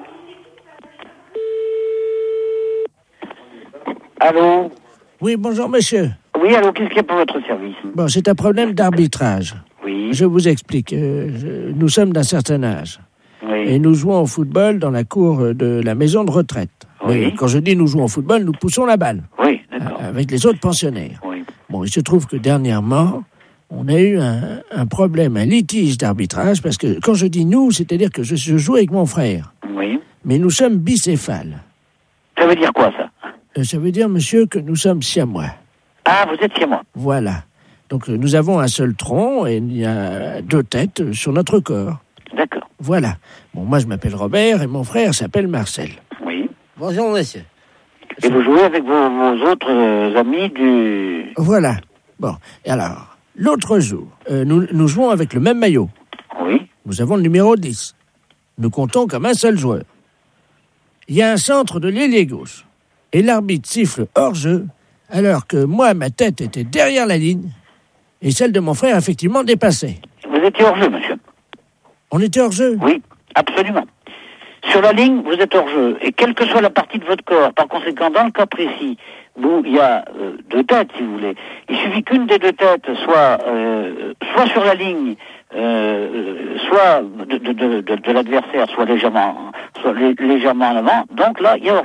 Allô? Oui, bonjour monsieur. Oui, allô, qu'est-ce qu'il y a pour votre service? Bon, c'est un problème d'arbitrage. Oui. Je vous explique. Nous sommes d'un certain âge. Oui. Et nous jouons au football dans la cour de la maison de retraite. Oui. Mais quand je dis nous jouons au football, nous poussons la balle. Oui, d'accord. Avec les autres pensionnaires. Oui. Bon, il se trouve que dernièrement, on a eu un problème, un litige d'arbitrage, parce que quand je dis nous, c'est-à-dire que je joue avec mon frère. Oui. Mais nous sommes bicéphales. Ça veut dire quoi, ça? Ça veut dire, monsieur, que nous sommes siamois. Ah, vous êtes chez moi. Voilà. Donc nous avons un seul tronc et il y a 2 têtes sur notre corps. D'accord. Voilà. Bon, moi je m'appelle Robert et mon frère s'appelle Marcel. Oui. Bonjour, monsieur. Et vous jouez avec vos autres amis du... Voilà. Bon, et alors, l'autre jour, nous jouons avec le même maillot. Oui. Nous avons le numéro 10. Nous comptons comme un seul joueur. Il y a un centre de l'ailier gauche. Et l'arbitre siffle hors-jeu, alors que moi, ma tête était derrière la ligne, et celle de mon frère, effectivement, dépassait. Vous étiez hors-jeu, monsieur? On était hors-jeu? Oui, absolument. Sur la ligne, vous êtes hors-jeu. Et quelle que soit la partie de votre corps, par conséquent, dans le cas précis, où il y a 2 têtes, si vous voulez, il suffit qu'une des 2 têtes soit sur la ligne, soit de l'adversaire, soit légèrement en avant, donc là, il y a hors-jeu.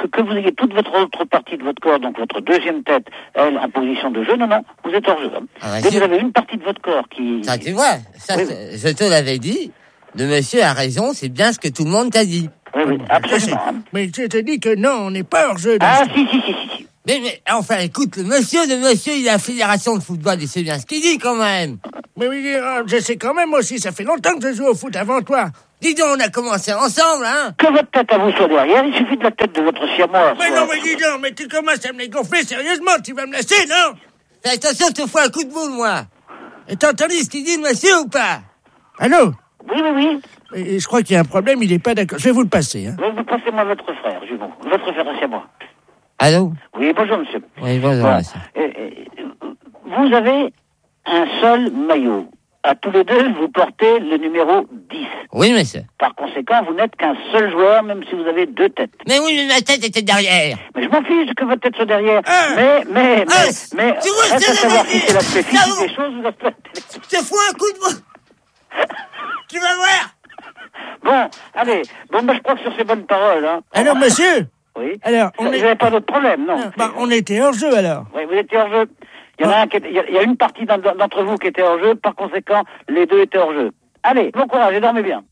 que vous ayez toute votre autre partie de votre corps, donc votre deuxième tête, elle, en position de jeu, non, vous êtes hors jeu. Dès que vous avez une partie de votre corps qui... Ça, tu vois, je te l'avais dit, le monsieur a raison, c'est bien ce que tout le monde t'a dit. Oui, absolument. Mais je te dis que non, on n'est pas hors jeu. Si. Mais enfin, écoute, le monsieur, il a la fédération de football, il sait bien ce qu'il dit quand même. Mais oui, je sais quand même aussi, ça fait longtemps que je joue au foot avant toi. Dis donc, on a commencé ensemble, hein. Que votre tête à vous soit derrière, il suffit de la tête de votre siamois. Mais non, mais dis donc, mais tu commences à me les gonfler sérieusement, tu vas me laisser, non? Fais attention, je te fous un coup de boule, moi. Et t'as entendu ce qu'il dit, le monsieur, ou pas? Allô? Oui. Et je crois qu'il y a un problème, il est pas d'accord. Je vais vous le passer, hein. Vous passez-moi votre frère, Jumon. Votre frère, c'est moi. Allô? Oui, bonjour, monsieur. Oui, bonjour, monsieur. Vous avez un seul maillot. À tous les deux, vous portez le numéro 10. Oui, monsieur. Par conséquent, vous n'êtes qu'un seul joueur, même si vous avez deux têtes. Mais oui, mais ma tête était derrière. Mais je m'en fiche que votre tête soit derrière. Mais, tu vois, reste à savoir si c'est l'aspect physique des choses ou l'aspect... Je te fous un coup de boule. Tu vas voir. Bon, allez. Je crois que sur ces bonnes paroles, hein. Alors, monsieur? Oui. Alors, vous n'avez pas d'autre problème, non? On était hors jeu, alors. Oui, vous étiez hors jeu. Il y a une partie d'entre vous qui était hors jeu, par conséquent, les deux étaient hors jeu. Allez, bon courage et dormez bien.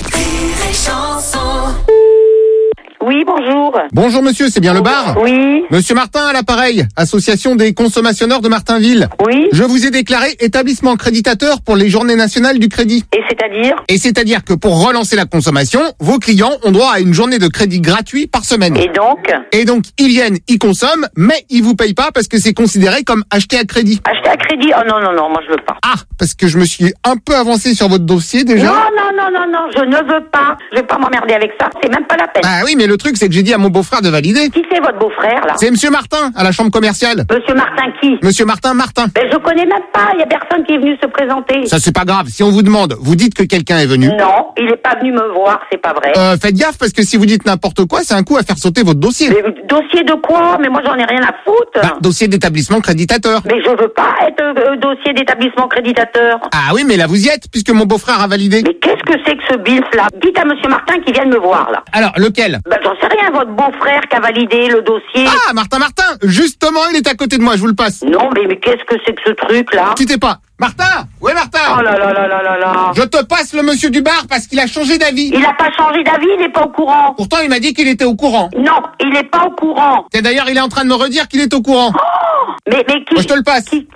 Oui, bonjour. Bonjour monsieur, c'est bien le bar? Oui. Monsieur Martin à l'appareil, association des consommateurs de Martinville. Oui. Je vous ai déclaré établissement créditateur pour les journées nationales du crédit. Et c'est-à-dire? Et c'est-à-dire que pour relancer la consommation, vos clients ont droit à une journée de crédit gratuit par semaine. Et donc, ils viennent, ils consomment, mais ils vous payent pas parce que c'est considéré comme acheté à crédit. Acheter à crédit? Oh non, moi je veux pas. Ah, parce que je me suis un peu avancé sur votre dossier déjà. Non, je ne veux pas. Je vais pas m'emmerder avec ça, c'est même pas la peine. Ah oui, mais le truc c'est que j'ai dit à mon beau-frère de valider. Qui c'est votre beau-frère là? C'est monsieur Martin, à la chambre commerciale. Monsieur Martin qui? Monsieur Martin. Mais je connais même pas, il y a personne qui est venu se présenter. Ça c'est pas grave, si on vous demande, vous dites que quelqu'un est venu. Non, il est pas venu me voir, c'est pas vrai. Faites gaffe parce que si vous dites n'importe quoi, c'est un coup à faire sauter votre dossier. Mais dossier de quoi? Mais moi j'en ai rien à foutre. Dossier d'établissement créditateur. Mais je veux pas être dossier d'établissement créditateur. Ah oui, mais là vous y êtes, puisque mon beau-frère a validé. Mais qu'est-ce que c'est que ce bills là? Dites à monsieur Martin qu'il vienne me voir là. Alors, lequel? J'en sais rien, votre beau-frère qui a validé le dossier. Ah, Martin, justement, il est à côté de moi, je vous le passe. Non, mais qu'est-ce que c'est que ce truc là? Quittez pas. Martin! Ouais, Martin! Oh là. Je te passe le monsieur du bar parce qu'il a changé d'avis. Il a pas changé d'avis, il n'est pas au courant. Pourtant, il m'a dit qu'il était au courant. Non, il n'est pas au courant. Et d'ailleurs, il est en train de me redire qu'il est au courant. Oh, mais qui? Moi, je te le passe. Qui?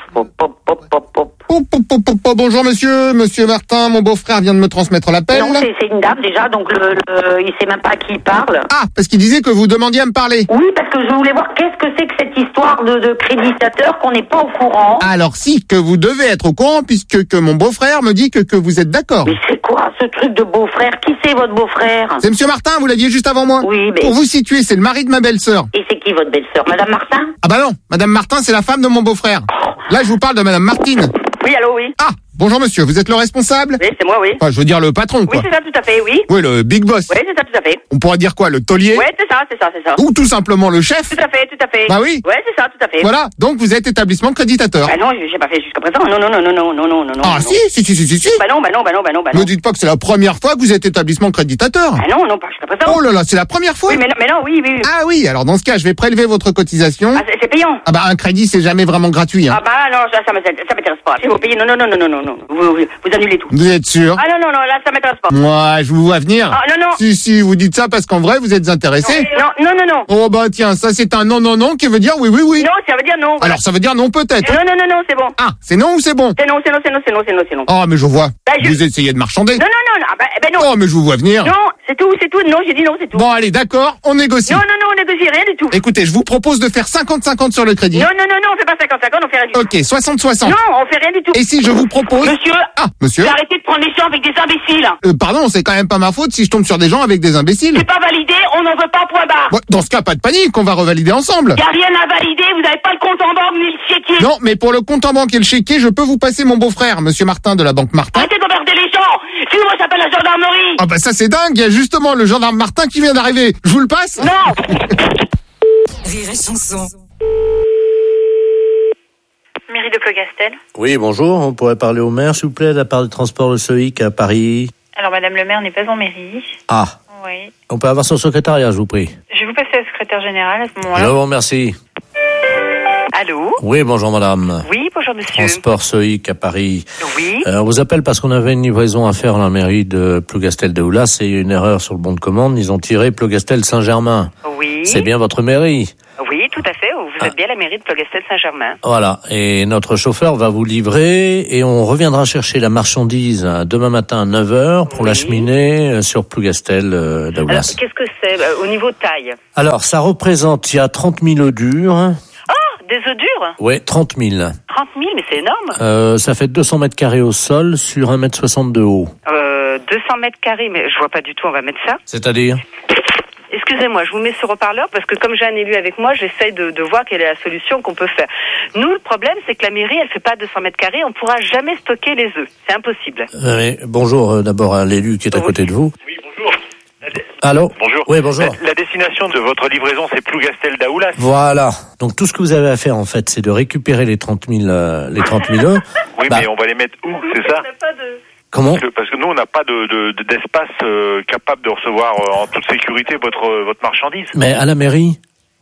Bonjour monsieur Martin, mon beau-frère vient de me transmettre l'appel. Non, c'est une dame déjà, donc il sait même pas à qui il parle. Ah, parce qu'il disait que vous demandiez à me parler. Oui, parce que je voulais voir qu'est-ce que c'est que cette histoire de créditateur qu'on n'est pas au courant. Alors si, que vous devez être au courant puisque que mon beau-frère me dit que vous êtes d'accord. Mais c'est quoi ce truc de beau-frère? Qui c'est votre beau-frère? C'est monsieur Martin, vous l'aviez juste avant moi. Oui, mais... Pour vous situer, c'est le mari de ma belle-sœur. Et c'est qui votre belle-sœur? Madame Martin? Ah bah non, Madame Martin, c'est la femme de mon beau-frère. Là, je vous parle de Madame Martine. Oui, allô, oui. Ah, bonjour monsieur, vous êtes le responsable? Oui, c'est moi, oui. Enfin, je veux dire le patron, quoi. Oui, c'est ça, tout à fait, oui. Oui, le big boss. Oui, c'est ça, tout à fait. On pourrait dire quoi, le taulier? Oui, c'est ça. Ou tout simplement le chef? Tout à fait. Bah oui. Oui, c'est ça, tout à fait. Voilà, donc vous êtes établissement créditateur. Bah non, j'ai pas fait jusqu'à présent. Non. Ah si. Bah non. Ne dites pas que c'est la première fois que vous êtes établissement créditateur. Ah non, pas jusqu'à présent. Oh là là, c'est la première fois? Oui, mais non, oui. Ah oui, alors dans ce cas, je vais prélever votre cotisation. Ah, c'est payant. Ah bah un crédit, c'est jamais vraiment gratuit, hein. Ah bah non, ça m'intéresse pas. Si vous payez, non. Vous annulez tout. Vous êtes sûr? Ah non, là, ça m'intéresse pas. Moi, je vous vois venir. Ah non. Si, vous dites ça parce qu'en vrai, vous êtes intéressé. Non. Oh bah tiens, ça c'est un non qui veut dire oui. Non, ça veut dire non. Voilà. Alors ça veut dire non peut-être. Non, c'est bon. Ah, c'est non ou c'est bon? C'est non. Oh mais je vois. Bah, Vous essayez de marchander. Non. Non. Oh mais je vous vois venir. Non, c'est tout. Non, j'ai dit non, c'est tout. Bon allez, d'accord, on négocie. Non, on négocie rien du tout. Écoutez, je vous propose de faire 50-50 sur le crédit. Non, on fait pas 50-50, on fait rien du tout. Ok, 60-60. Non, on fait rien du tout. Et si je vous propose... Monsieur, arrêtez de prendre les gens avec des imbéciles. Pardon, c'est quand même pas ma faute si je tombe sur des gens avec des imbéciles. C'est pas validé, on n'en veut pas, point barre. Bon, dans ce cas, pas de panique, on va revalider ensemble. Y a rien à valider, vous n'avez pas le compte en banque ni le chéquier. Non, mais pour le compte en banque et le chéquier, je peux vous passer mon beau-frère, monsieur Martin de la banque Martin. Arrêtez d'emmerder les gens. Sinon, moi, j'appelle la gendarmerie. Ah bah ça c'est dingue, il y a justement le gendarme Martin qui vient d'arriver. Je vous le passe? Non. Rire et chanson. Mairie de Plogastel. Oui, bonjour. On pourrait parler au maire, s'il vous plaît, de la part du transport Le Soïc à Paris. Alors, Madame le maire n'est pas en mairie. Ah. Oui. On peut avoir son secrétariat, je vous prie. Je vais vous passer la secrétaire générale à ce moment-là. Je vous remercie. Allô? Oui, bonjour madame. Oui, bonjour monsieur. Transport Soïc à Paris. Oui. On vous appelle parce qu'on avait une livraison à faire à la mairie de Plougastel-Daoulas et il y a eu une erreur sur le bon de commande. Ils ont tiré Plougastel-Saint-Germain. Oui. C'est bien votre mairie? Oui, tout à fait. Vous êtes bien la mairie de Plougastel-Saint-Germain. Voilà. Et notre chauffeur va vous livrer et on reviendra chercher la marchandise demain matin à 9h pour l'acheminer sur Plougastel-Daoulas. Alors, qu'est-ce que c'est au niveau de taille? Alors, ça représente, il y a 30 000 œufs durs. Des œufs durs? Ouais, 30 000. 30 000, mais c'est énorme. Ça fait 200 mètres carrés au sol sur 1,60 m de haut. 200 mètres carrés, mais je vois pas du tout, on va mettre ça. C'est-à-dire? Excusez-moi, je vous mets sur haut-parleur parce que comme j'ai un élu avec moi, j'essaye de voir quelle est la solution qu'on peut faire. Nous, le problème, c'est que la mairie, elle fait pas 200 mètres carrés, on pourra jamais stocker les œufs. C'est impossible. Bonjour d'abord à l'élu qui est à côté de vous. Oui, bonjour. Allô? Bonjour. Oui, bonjour. La destination de votre livraison, c'est Plougastel-Daoulas. Voilà. Donc tout ce que vous avez à faire, en fait, c'est de récupérer les 30 000 œufs. Oui, mais on va les mettre où, c'est ça? Comment? Parce que nous, on n'a pas d'espace capable de recevoir en toute sécurité votre marchandise. Mais à la mairie?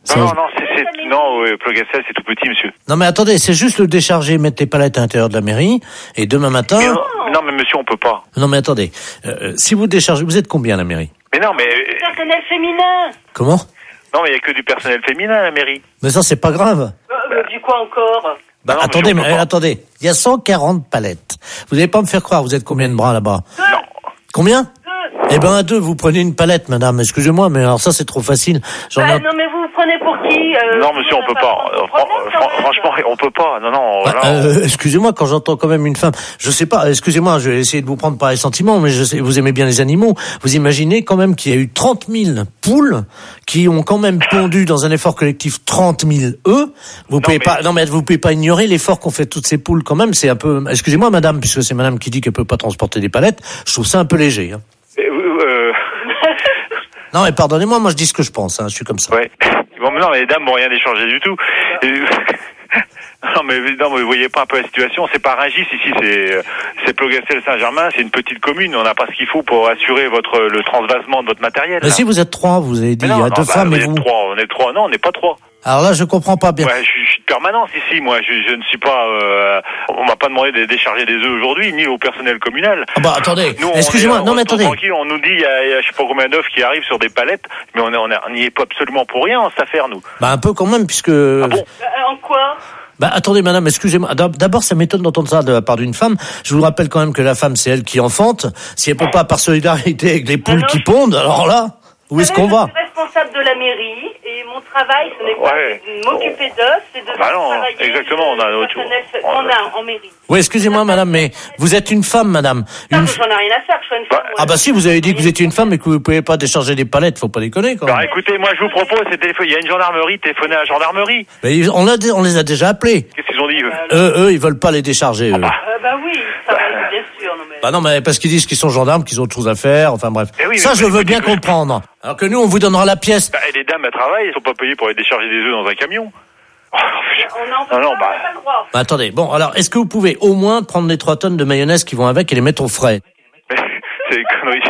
Non, Plougastel, c'est tout petit, monsieur. Non, mais attendez, c'est juste le décharger, mettre les palettes à l'intérieur de la mairie, et demain matin... Non, mais monsieur, on peut pas. Non, mais attendez, si vous déchargez, vous êtes combien à la mairie? Mais non, mais... Personnel féminin. Comment? Non, mais il n'y a que du personnel féminin à la mairie. Mais ça, c'est pas grave. Du quoi encore? Non, attendez, il y a 140 palettes. Vous n'allez pas me faire croire, vous êtes combien de bras là-bas? Non. Combien? Eh ben, à 2, vous prenez une palette, madame. Excusez-moi, mais alors ça, c'est trop facile. Non, mais vous prenez pour qui? Non, monsieur, on peut pas. Franchement, on peut pas. Non. Excusez-moi, quand j'entends quand même une femme, je sais pas, excusez-moi, je vais essayer de vous prendre par les sentiments, mais je sais, vous aimez bien les animaux. Vous imaginez quand même qu'il y a eu 30 000 poules qui ont quand même pondu dans un effort collectif 30 000 œufs. Vous pouvez pas ignorer l'effort qu'ont fait toutes ces poules quand même. C'est un peu, excusez-moi, madame, puisque c'est madame qui dit qu'elle peut pas transporter des palettes. Je trouve ça un peu léger, hein. Non, mais pardonnez-moi, moi je dis ce que je pense, hein, je suis comme ça. Ouais. Bon, mais non, mais les dames vont rien échanger du tout. Non, mais vous voyez pas un peu la situation. C'est pas Rungis ici, c'est Plougastel-Saint-Germain, c'est une petite commune. On n'a pas ce qu'il faut pour assurer le transvasement de votre matériel. Mais si vous êtes 3, vous avez dit, il y a 2 femmes et vous. On est 3, non, on n'est pas 3. Alors là, je comprends pas bien. Ouais, je suis de permanence ici, moi. Je ne suis pas. On m'a pas demandé de décharger des œufs aujourd'hui, ni au personnel communal. Ah bah attendez. Nous, excusez-moi. Non mais attendez. Tranquille, on nous dit il y a je sais pas combien d'œufs qui arrivent sur des palettes, mais on n'y est pas absolument pour rien en cette affaire, nous. Bah un peu quand même, puisque. Ah bon? En quoi? Bah attendez madame, excusez-moi. D'abord, ça m'étonne d'entendre ça de la part d'une femme. Je vous rappelle quand même que la femme, c'est elle qui enfante. Si elle peut pas par solidarité avec les poules qui pondent, alors là, où est-ce qu'on va? Je suis responsable de la mairie et mon travail, ce n'est pas de m'occuper d'eux, c'est de travailler. Exactement, on a en mairie. Oui, excusez-moi madame, mais vous êtes une femme, madame. J'en ai rien à faire, je suis une femme. Ah bah si, vous avez dit que vous étiez une femme et que vous pouvez pas décharger des palettes, faut pas déconner quand même. Alors écoutez, moi je vous propose, il y a une gendarmerie, téléphonez à la gendarmerie. Mais on les a déjà appelés. Qu'est-ce qu'ils ont dit eux, ils veulent pas les décharger. Bah oui, ça va, bien sûr. Bah non, mais parce qu'ils disent qu'ils sont gendarmes, qu'ils ont autre chose à faire, enfin bref. Ça, je veux bien comprendre. Alors que nous, on vous donnera la pièce. Et les dames, elles travaillent, elles sont pas payées pour aller décharger des œufs dans un camion. Bah attendez, bon, alors, est-ce que vous pouvez au moins prendre les 3 tonnes de mayonnaise qui vont avec et les mettre au frais? C'est des conneries.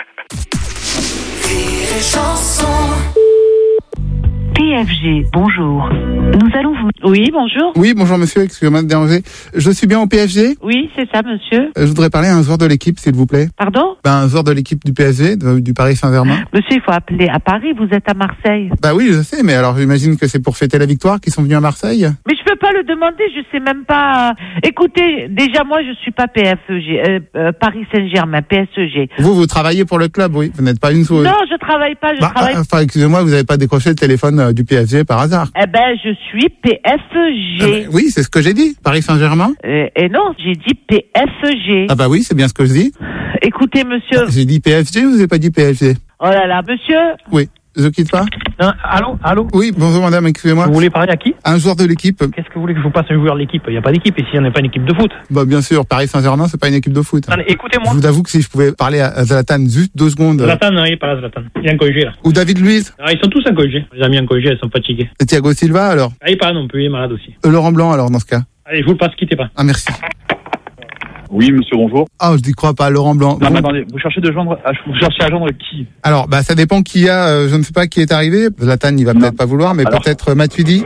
PFG, bonjour. Nous allons vous... Oui, bonjour. Oui, bonjour monsieur, excusez-moi de déranger. Je suis bien au PFG? Oui, c'est ça, monsieur. Je voudrais parler à un joueur de l'équipe, s'il vous plaît. Pardon? Un joueur de l'équipe du PFG, du Paris Saint-Germain. Monsieur, il faut appeler à Paris, vous êtes à Marseille. Bah oui, je sais, mais alors j'imagine que c'est pour fêter la victoire qu'ils sont venus à Marseille. Mais je peux pas le demander, je sais même pas... Écoutez, déjà moi, je suis pas PFG, Paris Saint-Germain, PSG. Vous travaillez pour le club, oui. Vous n'êtes pas une joueuse. Non, je travaille pas, travaille... Enfin, excusez-moi, vous n'avez pas décroché le téléphone du PSG par hasard. Eh ben, je suis PSG. Oui, c'est ce que j'ai dit, Paris Saint-Germain. Et non, j'ai dit PSG. Ah bah oui, c'est bien ce que je dis. Écoutez, monsieur... J'ai dit PSG ou vous n'avez pas dit PSG? Oh là là, monsieur... Oui. Je quitte pas. Allô? Oui, bonjour madame, excusez-moi. Vous voulez parler à qui? Un joueur de l'équipe. Qu'est-ce que vous voulez que je vous passe un joueur de l'équipe? Il n'y a pas d'équipe ici, on n'est pas une équipe de foot. Bah bien sûr, Paris Saint-Germain, c'est pas une équipe de foot. Allez, écoutez-moi. Je vous avoue que si je pouvais parler à Zlatan juste 2 secondes. Zlatan, non, il n'est pas là, Zlatan. Il est en congé là. Ou David Luiz. Ah, ils sont tous en congé. Les amis en congé, ils sont fatigués. Et Thiago Silva alors? Ah, il est pas là non plus, il est malade aussi. Laurent Blanc alors dans ce cas. Allez, je vous le passe, quittez pas. Ah merci. Oui, monsieur, bonjour. Ah, je n'y crois pas, Laurent Blanc. Non, mais attendez, vous cherchez à joindre qui? Alors, ça dépend qui je ne sais pas qui est arrivé. Zlatan, il va peut-être pas vouloir, mais peut-être Matuidi.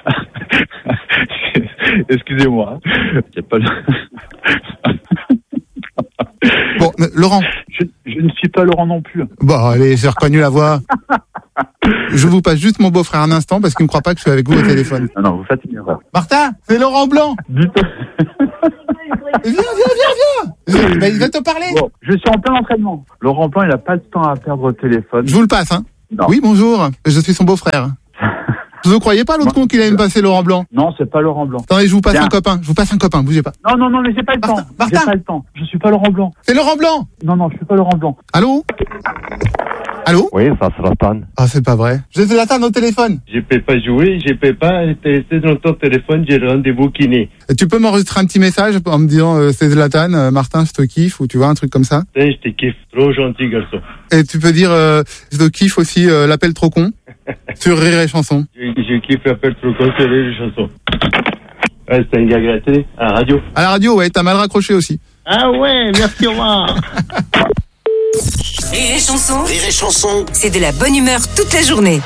Excusez-moi. Y a pas Bon, Laurent. Je ne suis pas Laurent non plus. Bon, allez, j'ai reconnu la voix. Je vous passe juste mon beau-frère un instant parce qu'il ne croit pas que je suis avec vous au téléphone. Non, vous faites une erreur. Martin, c'est Laurent Blanc. Viens. Il va te parler. Bon, je suis en plein entraînement. Laurent Blanc, il n'a pas de temps à perdre au téléphone. Je vous le passe, hein. Non. Oui, bonjour. Je suis son beau-frère. Vous ne croyez pas l'autre con qu'il allait me passer Laurent Blanc? Non, c'est pas Laurent Blanc. Attendez, je vous passe un copain. Bougez pas. Non, mais j'ai pas le temps. Martin. J'ai pas le temps. Je suis pas Laurent Blanc. C'est Laurent Blanc. Non, je suis pas Laurent Blanc. Allô? Oui, ça c'est Zlatan. Ah, c'est pas vrai. J'ai Zlatan au téléphone. Je peux pas jouer, je peux pas rester dans ton téléphone, j'ai le rendez-vous kiné. Tu peux m'enregistrer un petit message en me disant c'est Zlatan, Martin, je te kiffe, ou tu vois, un truc comme ça? Je te kiffe, trop gentil garçon. Et tu peux dire je te kiffe aussi l'appel trop con sur Rire et Chanson. Je kiffe l'appel trop con sur Rire et Chanson. Ouais, c'est un gars gratté à la radio. À la radio, ouais, t'as mal raccroché aussi. Ah ouais, merci, au revoir. Rire et Chanson. Rire et Chanson. C'est de la bonne humeur toute la journée.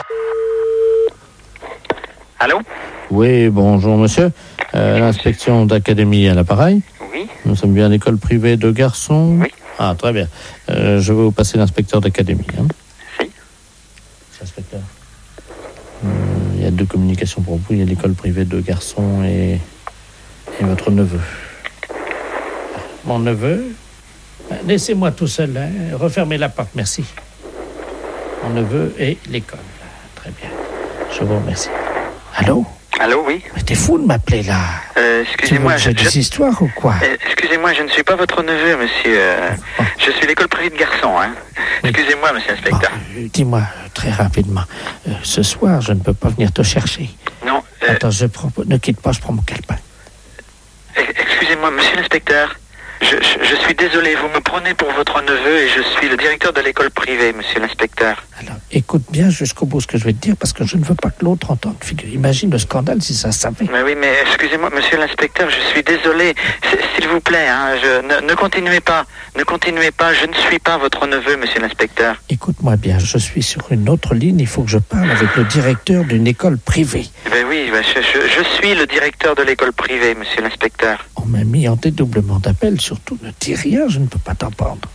Allô? Oui, bonjour monsieur. L'inspection d'académie à l'appareil. Oui. Nous sommes bien à l'école privée de garçons. Oui. Ah, très bien. Je vais vous passer l'inspecteur d'académie. Hein. Si. Inspecteur. Il y a 2 communications pour vous. Il y a l'école privée de garçons et votre neveu. Mon neveu? Laissez-moi tout seul, hein. Refermez la porte, merci. Mon neveu et l'école. Très bien. Je vous remercie. Allô? Allô, oui. Mais t'es fou de m'appeler là. Excusez-moi. Tu veux des histoires ou quoi? Excusez-moi, je ne suis pas votre neveu, monsieur. Je suis l'école privée de garçons, hein. Excusez-moi, monsieur l'inspecteur. Dis-moi très rapidement. Ce soir, je ne peux pas venir te chercher. Non. Attends, ne quitte pas, je prends mon calepin. Excusez-moi, monsieur l'inspecteur. Je suis désolé, vous me prenez pour votre neveu et je suis le directeur de l'école privée, monsieur l'inspecteur. Alors, écoute bien jusqu'au bout ce que je vais te dire parce que je ne veux pas que l'autre entende. Imagine le scandale si ça savait. Mais oui, mais excusez-moi, monsieur l'inspecteur, je suis désolé. S'il vous plaît, hein, ne continuez pas. Ne continuez pas, je ne suis pas votre neveu, monsieur l'inspecteur. Écoute-moi bien, je suis sur une autre ligne, il faut que je parle avec le directeur d'une école privée. Ben oui, je suis le directeur de l'école privée, monsieur l'inspecteur. On m'a mis en dédoublement d'appel, surtout ne dis rien, je ne peux pas t'entendre.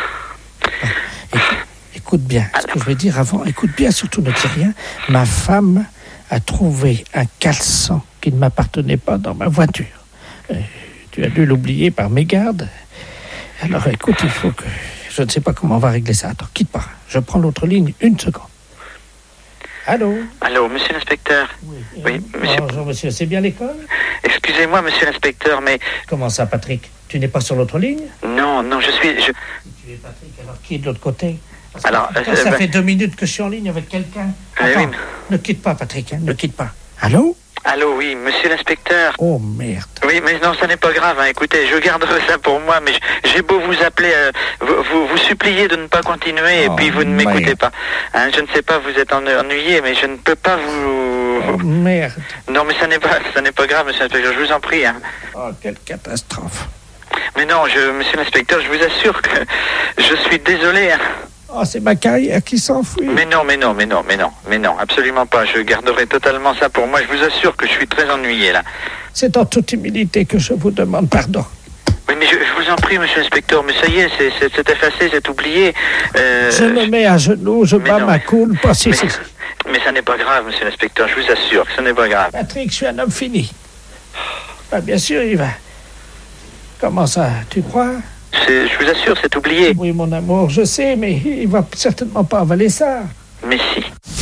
Écoute bien, ce que je vais dire avant, écoute bien, surtout ne dis rien. Ma femme a trouvé un caleçon qui ne m'appartenait pas dans ma voiture. Tu as dû l'oublier par mégarde. Alors écoute, il faut que... Je ne sais pas comment on va régler ça. Attends, quitte pas. Je prends l'autre ligne, 1 seconde. Allô? Allô, monsieur l'inspecteur? Oui, monsieur... Bonjour, monsieur, c'est bien l'école? Excusez-moi, monsieur l'inspecteur, mais... Comment ça, Patrick? Tu n'es pas sur l'autre ligne? Non, je suis... Tu es Patrick, alors qui est de l'autre côté? Alors, ça fait 2 minutes que je suis en ligne avec quelqu'un. Attends, oui, ne quitte pas, Patrick, hein, ne quitte pas. Allô? Allô, oui, monsieur l'inspecteur. Oh, merde. Oui, mais non, ça n'est pas grave, hein. Écoutez, je garderai ça pour moi, mais j'ai beau vous appeler, vous supplier de ne pas continuer, et puis vous ne m'écoutez pas. Hein, je ne sais pas, vous êtes ennuyé, mais je ne peux pas vous... Oh, merde. Non, mais ça n'est pas grave, monsieur l'inspecteur, je vous en prie, hein. Oh, quelle catastrophe. Mais non, monsieur l'inspecteur, je vous assure que je suis désolé, hein. Oh, c'est ma carrière qui s'enfuit. Mais non, absolument pas. Je garderai totalement ça pour moi. Je vous assure que je suis très ennuyé, là. C'est en toute humilité que je vous demande pardon. Oui, mais je vous en prie, monsieur l'inspecteur, mais ça y est, c'est effacé, c'est oublié. Je me mets à genoux, je bats ma coule. Mais ça n'est pas grave, monsieur l'inspecteur, je vous assure que ce n'est pas grave. Patrick, je suis un homme fini. Bah, bien sûr, il va... Comment ça, tu crois? Je vous assure, c'est oublié. Oui, mon amour, je sais, mais il va certainement pas avaler ça. Mais si.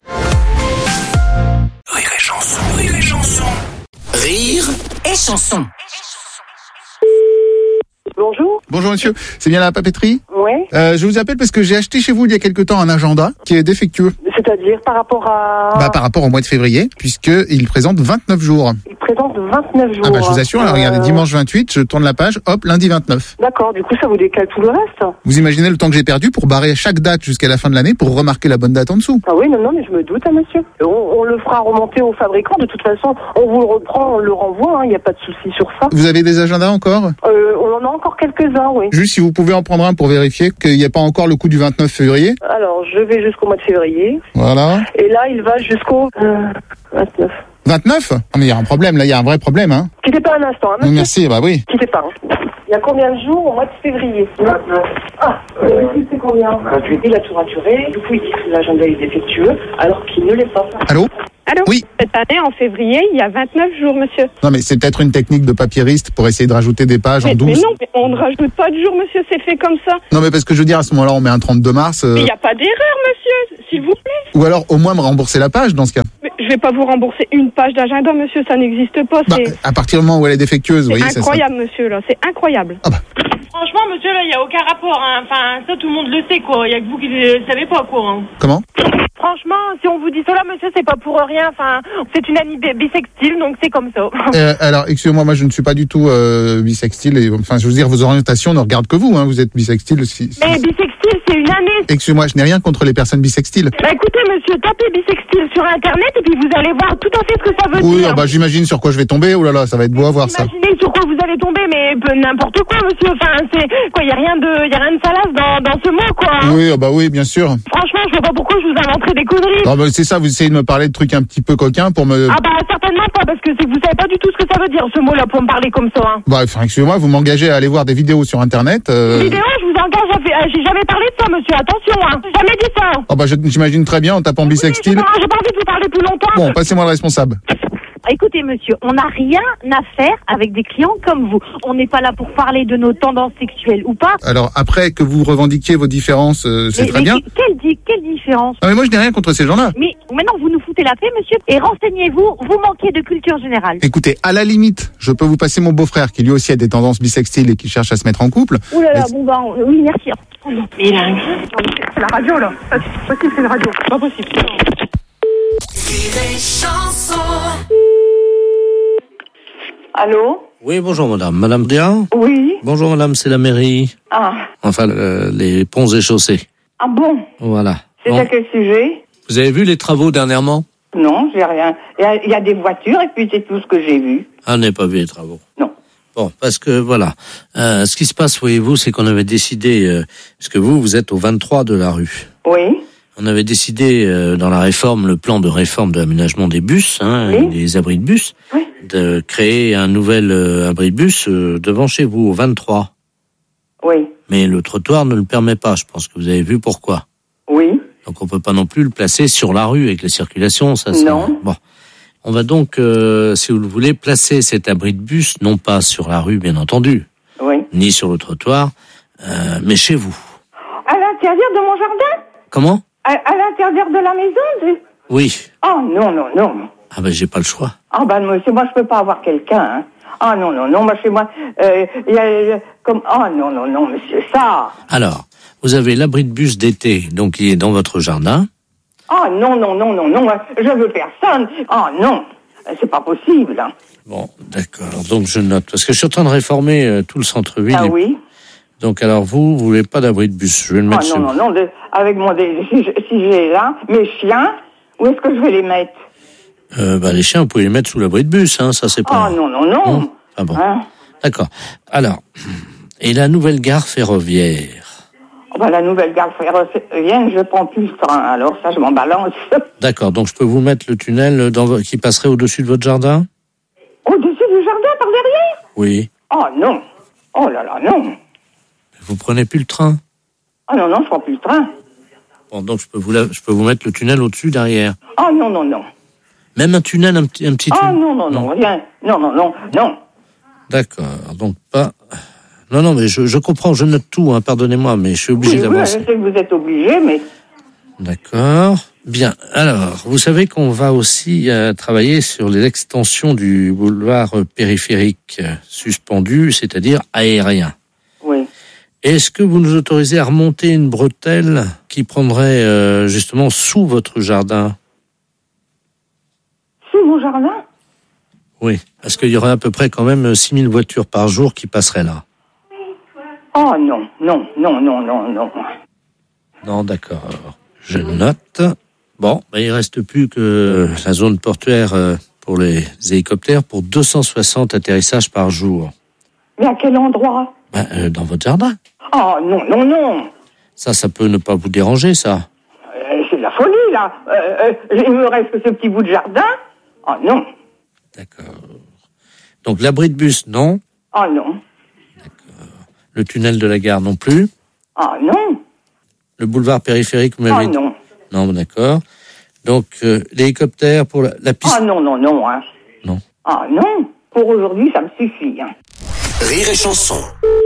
Rire et Chanson, Rire et Chanson. Rire et Chanson. Bonjour. Bonjour monsieur, c'est bien la papeterie? Oui. Je vous appelle parce que j'ai acheté chez vous il y a quelque temps un agenda qui est défectueux. C'est-à-dire par rapport à... Par rapport au mois de février, puisqu'il présente 29 jours. Il présente 29 jours. Ah bah je vous assure, alors regardez, dimanche 28, je tourne la page, hop, lundi 29. D'accord, du coup ça vous décale tout le reste. Vous imaginez le temps que j'ai perdu pour barrer chaque date jusqu'à la fin de l'année pour remarquer la bonne date en dessous. Ah oui, non, mais je me doute, monsieur. On le fera remonter au fabricant, de toute façon, on vous le reprend, on le renvoie, il n'y a pas de souci sur ça. Vous avez des agendas encore? On en a encore quelques-uns, oui. Juste si vous pouvez en prendre un pour vérifier qu'il n'y a pas encore le coup du 29 février. Alors, je vais jusqu'au mois de février. Voilà. Et là, il va jusqu'au 29. 29? Ah, mais il y a un problème, là, il y a un vrai problème, hein. Quittez pas un instant, hein, monsieur. Merci, bah oui. Quittez pas, hein. Il y a combien de jours au mois de février? 29. Ah, c'est combien? 28. Il a tout raturé, du coup, il dit que l'agenda est défectueux, alors qu'il ne l'est pas. Allô? Allô? Oui. Cette année, en février, il y a 29 jours, monsieur. Non, mais c'est peut-être une technique de papyriste pour essayer de rajouter des pages en 12. Mais non, on ne rajoute pas de jours, monsieur, c'est fait comme ça. Non, mais parce que je veux dire, à ce moment-là, on met un 32 mars. Mais il n'y a pas d'erreur, monsieur, s'il vous plaît. Ou alors, au moins, me rembourser la page, dans ce cas. Mais je vais pas vous rembourser une page d'agenda, monsieur, ça n'existe pas. Bah, à partir du moment où elle est défectueuse, vous voyez, c'est incroyable, monsieur, là, c'est incroyable. Ah bah. Franchement, monsieur, là, il n'y a aucun rapport, hein. Enfin, ça, tout le monde le sait, quoi. Il n'y a que vous qui ne le savez pas, quoi. Hein. Comment? Franchement, si on vous dit cela, monsieur, c'est pas pour rien. Enfin, c'est une amie bisextile, donc c'est comme ça. Alors, excusez-moi, moi, je ne suis pas du tout bisextile. Et, enfin, je veux dire, vos orientations ne regardent que vous, hein. Vous êtes bisextile. Mais bisextile, c'est une amie. Excusez-moi, je n'ai rien contre les personnes bisextiles. Bah écoutez, monsieur, tapez bisextile sur Internet et puis vous allez voir tout à fait ce que ça veut oui, dire. Oui, bah j'imagine sur quoi je vais tomber. Oh là là, ça va être beau à voir ça. Imaginez sur quoi vous allez tomber, mais n'importe quoi, monsieur. Enfin, c'est quoi, il y a rien de salace dans ce mot, quoi. Hein. Oui, bah oui, bien sûr. Franchement, je vois pas pourquoi je vous inventerai des conneries. Ah bah c'est ça, vous essayez de me parler de trucs un petit peu coquins pour me... Ah bah certainement pas, parce que c'est que vous savez pas du tout ce que ça veut dire, ce mot-là, pour me parler comme ça. Hein. Bah, enfin, excusez-moi, vous m'engagez à aller voir des vidéos sur Internet. Vidéos, je vous engage j'ai jamais parlé de ça, monsieur, attention, hein. Jamais dit ça. Ah bah j'imagine très bien en tapant bisextile. J'ai pas envie de vous parler plus longtemps. Bon, passez-moi le responsable. Écoutez, monsieur, on n'a rien à faire avec des clients comme vous. On n'est pas là pour parler de nos tendances sexuelles ou pas. Alors, après que vous revendiquiez vos différences, c'est très bien. Quelle différence? Non, mais moi, je n'ai rien contre ces gens-là. Mais maintenant, vous nous foutez la paix, monsieur, et renseignez-vous, vous manquez de culture générale. Écoutez, à la limite, je peux vous passer mon beau-frère qui lui aussi a des tendances bisextiles et qui cherche à se mettre en couple. Ouh là là, bon bah, oui, merci. Mais il a un c'est la radio, là. C'est possible, c'est une radio. C'est pas possible. Allô? Oui, bonjour madame. Madame Dia? Oui. Bonjour madame, c'est la mairie. Ah. Enfin, les ponts et chaussées. Ah bon? Voilà. C'est bon. à quel sujet? Vous avez vu les travaux dernièrement? Non, j'ai rien. Il y a des voitures et puis c'est tout ce que j'ai vu. Ah, on n'a pas vu les travaux. Non. Bon, parce que voilà. Ce qui se passe, voyez-vous, c'est qu'on avait décidé, parce que vous êtes au 23 de la rue. Oui. On avait décidé dans la réforme, le plan de réforme de l'aménagement des bus, oui. des abris de bus, oui. de créer un nouvel abri de bus devant chez vous, au 23. Oui. Mais le trottoir ne le permet pas, je pense que vous avez vu pourquoi. Oui. Donc on peut pas non plus le placer sur la rue avec la circulation, ça. Non. Bon. On va donc, si vous le voulez, placer cet abri de bus, non pas sur la rue, bien entendu, oui. ni sur le trottoir, mais chez vous. À l'intérieur de mon jardin? Comment? À l'intérieur de la maison? Oui. Oh non, non, non. Ah ben j'ai pas le choix. Ah ben monsieur, moi je peux pas avoir quelqu'un. Hein. Ah non, non, non, moi chez moi, il y a comme... Oh non, non, non, monsieur, ça. Alors, vous avez l'abri de bus d'été, donc qui est dans votre jardin. Ah non, non, non, non, non, je veux personne. Ah non, c'est pas possible. Hein. Bon, d'accord, donc je note, parce que je suis en train de réformer tout le centre-ville. Ah oui. Donc alors vous voulez pas d'abri de bus, je vais le mettre non, non, non, avec si j'ai là, mes chiens, où est-ce que je vais les mettre? Les chiens, vous pouvez les mettre sous l'abri de bus, hein, ça c'est pas... Ah non, non, non. Ah bon, hein? D'accord. Alors, et la nouvelle gare ferroviaire? La nouvelle gare ferroviaire, je prends plus le train, alors ça je m'en balance. D'accord, donc je peux vous mettre le tunnel qui passerait au-dessus de votre jardin? Au-dessus du jardin, par derrière? Oui. Oh non, oh là là, non. Vous prenez plus le train? Ah non, non, je prends plus le train. Bon, donc je peux vous mettre le tunnel au-dessus, derrière? Ah non, non, non. Même un tunnel, un petit tunnel? Ah non, non, non, rien. Non, non, non, non. D'accord, donc pas... Non, non, mais je comprends, je note tout, hein, pardonnez-moi, mais je suis obligé d'avancer. Oui, je sais que vous êtes obligé, mais... D'accord. Bien, alors, vous savez qu'on va aussi travailler sur les extensions du boulevard périphérique suspendu, c'est-à-dire aérien. Oui. Est-ce que vous nous autorisez à remonter une bretelle qui prendrait justement sous votre jardin? Sous mon jardin? Oui, parce qu'il y aurait à peu près quand même 6000 voitures par jour qui passeraient là. Oh non. Non, d'accord. Je note. Bon, il reste plus que la zone portuaire pour les hélicoptères pour 260 atterrissages par jour. Mais à quel endroit? Dans votre jardin. Oh non. Ça peut ne pas vous déranger, ça. C'est de la folie, là. Il me reste que ce petit bout de jardin. Oh non. D'accord. Donc l'abri de bus, non. Oh non. Le tunnel de la gare, non plus. Oh non. Le boulevard périphérique, vous m'avez dit. non. Non, d'accord. Donc l'hélicoptère pour la piste. Oh non, hein. Non. Ah non. Pour aujourd'hui, ça me suffit. Hein. Rire et chanson.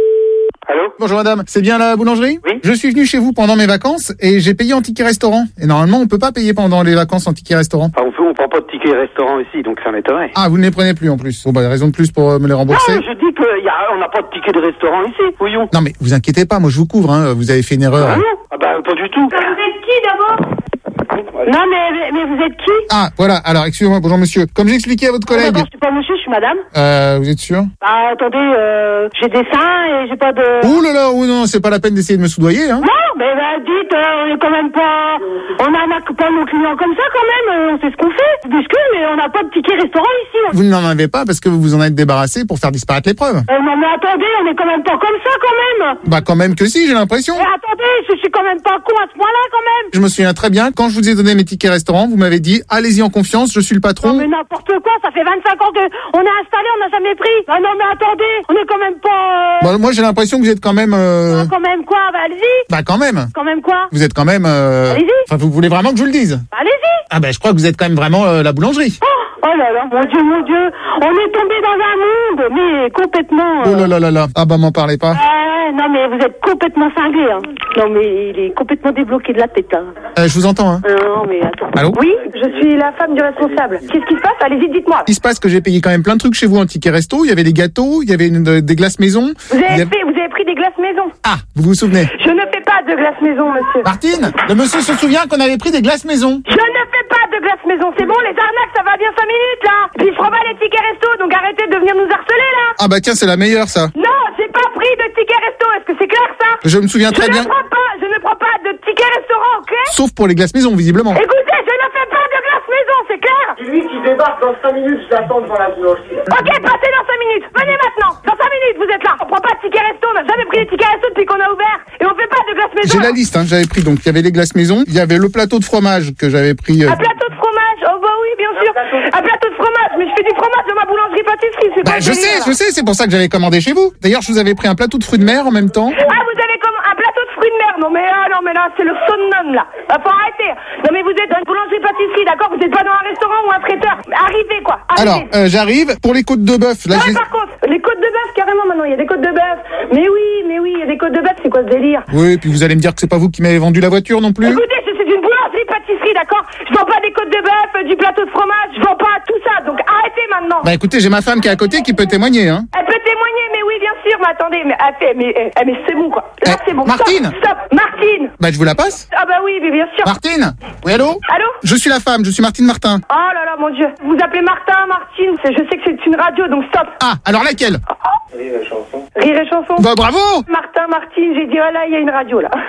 Allô? Bonjour madame, c'est bien la boulangerie? Oui. Je suis venu chez vous pendant mes vacances et j'ai payé en ticket restaurant. Et normalement, on peut pas payer pendant les vacances en ticket restaurant. Ah, on prend pas de ticket restaurant ici, donc ça m'étonnerait. Ah, vous ne les prenez plus en plus. Bon, raison de plus pour me les rembourser. Non, je dis qu'on n'a pas de ticket de restaurant ici, voyons. Non mais vous inquiétez pas, moi je vous couvre, hein. Vous avez fait une erreur. Ah non? Ah pas du tout. Vous êtes qui d'abord? Non, mais vous êtes qui? Ah, voilà, alors excusez-moi, bonjour monsieur. Comme j'expliquais à votre collègue... D'abord, je suis pas monsieur, je suis madame. Vous êtes sûr? Bah, attendez, j'ai des seins et j'ai pas de... Ouh là là, non, c'est pas la peine d'essayer de me soudoyer, hein. Non, mais dites, on est quand même pas... On n'arnaque pas nos clients comme ça, quand même. On sait ce qu'on fait. Excuse, mais on n'a pas de ticket restaurant ici. Vous n'en avez pas parce que vous vous en êtes débarrassé pour faire disparaître l'épreuve. Non, mais attendez, on est quand même pas comme ça, quand même. Bah quand même que si, j'ai l'impression. Mais attendez, je suis quand même pas con à ce point-là, quand même. Je me souviens très bien, quand je vous ai donné mes tickets restaurant, vous m'avez dit, allez-y en confiance, je suis le patron. Non, mais n'importe quoi, ça fait 25 ans qu'on est installé, on n'a jamais pris. Ah non, mais attendez, on est quand même pas... Bah, moi j'ai l'impression que vous êtes quand même... Quand même quoi? Bah allez-y. Bah quand même. Quand même quoi? Vous êtes quand même... Allez-y. Enfin, vous voulez vraiment que je vous le dise? Bah, allez-y. Ah bah je crois que vous êtes quand même vraiment la boulangerie. Oh là là, mon Dieu, on est tombé dans un monde, mais complètement... Oh là là là. Ah bah m'en parlez pas. Non mais vous êtes complètement cinglé, hein. Non mais il est complètement débloqué de la tête, hein. Je vous entends, hein. Non mais attends. Allô? Oui, je suis la femme du responsable. Qu'est-ce qui se passe? Allez-y, dites-moi. Il se passe que j'ai payé quand même plein de trucs chez vous en ticket resto. Il y avait des gâteaux, il y avait des glaces maison. Vous avez pris des glaces maison? Ah, vous vous souvenez? Je ne fais pas de glaces maison, monsieur. Martine, le monsieur se souvient qu'on avait pris des glaces maison. Je ne fais pas de glaces maison, c'est bon, les arnaques, ça va bien 5 minutes, là. Puis je prends pas les tickets resto, donc arrêtez de venir nous harceler, là. Ah bah tiens, c'est la meilleure, ça. Non, j'ai pas pris de tickets resto, est-ce que c'est clair, ça? Je me souviens très bien. Je ne prends pas de tickets restaurant, ok? Sauf pour les glaces maison, visiblement. Écoutez, je ne fais pas de glaces maison, c'est clair? C'est lui qui débarque dans 5 minutes, je l'attends devant la boulangerie. Ok, passez dans 5 minutes, venez maintenant. Dans 5 minutes, vous êtes là. On prend pas de tickets resto, on n'a jamais pris les tickets resto depuis qu'on a ouvert. Et on fait pas de glaces maison. J'ai la liste, hein, j'avais pris, donc il y avait les glaces maison, il y avait le plateau de fromage que j'avais pris. Un plateau de fromage? Oh bah oui, bien sûr. Un plateau de fromage, mais je fais du fromage de ma boulangerie-pâtisserie, c'est pas je sais, c'est pour ça que j'avais commandé chez vous. D'ailleurs, je vous avais pris un plateau de fruits de mer en même temps. Ah, vous avez comme un plateau de fruits de mer? Non mais là, c'est le summum, là. Faut arrêter. Non mais vous êtes dans une boulangerie-pâtisserie, d'accord? Vous êtes pas dans un restaurant ou un traiteur. Arrivez, quoi. Arrivez. Alors, j'arrive pour les côtes de bœuf. Là, non, par contre, les côtes de bœuf, carrément, maintenant, il y a des côtes de bœuf. Mais oui, il y a des côtes de bœuf, c'est quoi ce délire? Oui, puis vous allez me dire que c'est pas vous qui m'avez vendu la voiture non plus. Écoutez, c'est une boulangerie-pâtisserie, d'accord? Je vends pas des côtes de bœuf, du plateau de fromage, je vends pas tout ça, donc arrêtez maintenant. Bah écoutez, j'ai ma femme qui est à côté qui peut témoigner, hein. Elle peut témoigner, mais oui, bien sûr, mais attendez, mais c'est bon, quoi. Là, c'est bon. Martine! Stop, Martine! Bah je vous la passe? Ah bah oui, mais bien sûr. Martine? Oui, allô? Allô? Je suis la femme, je suis Martine Martin. Oh là là, mon Dieu. Vous appelez Martin, Martine, je sais que c'est une radio, donc stop. Ah, alors laquelle? Rire et chanson. Rire et chanson? Bah bravo! Martin, Martine, j'ai dit, oh là, il y a une radio, là.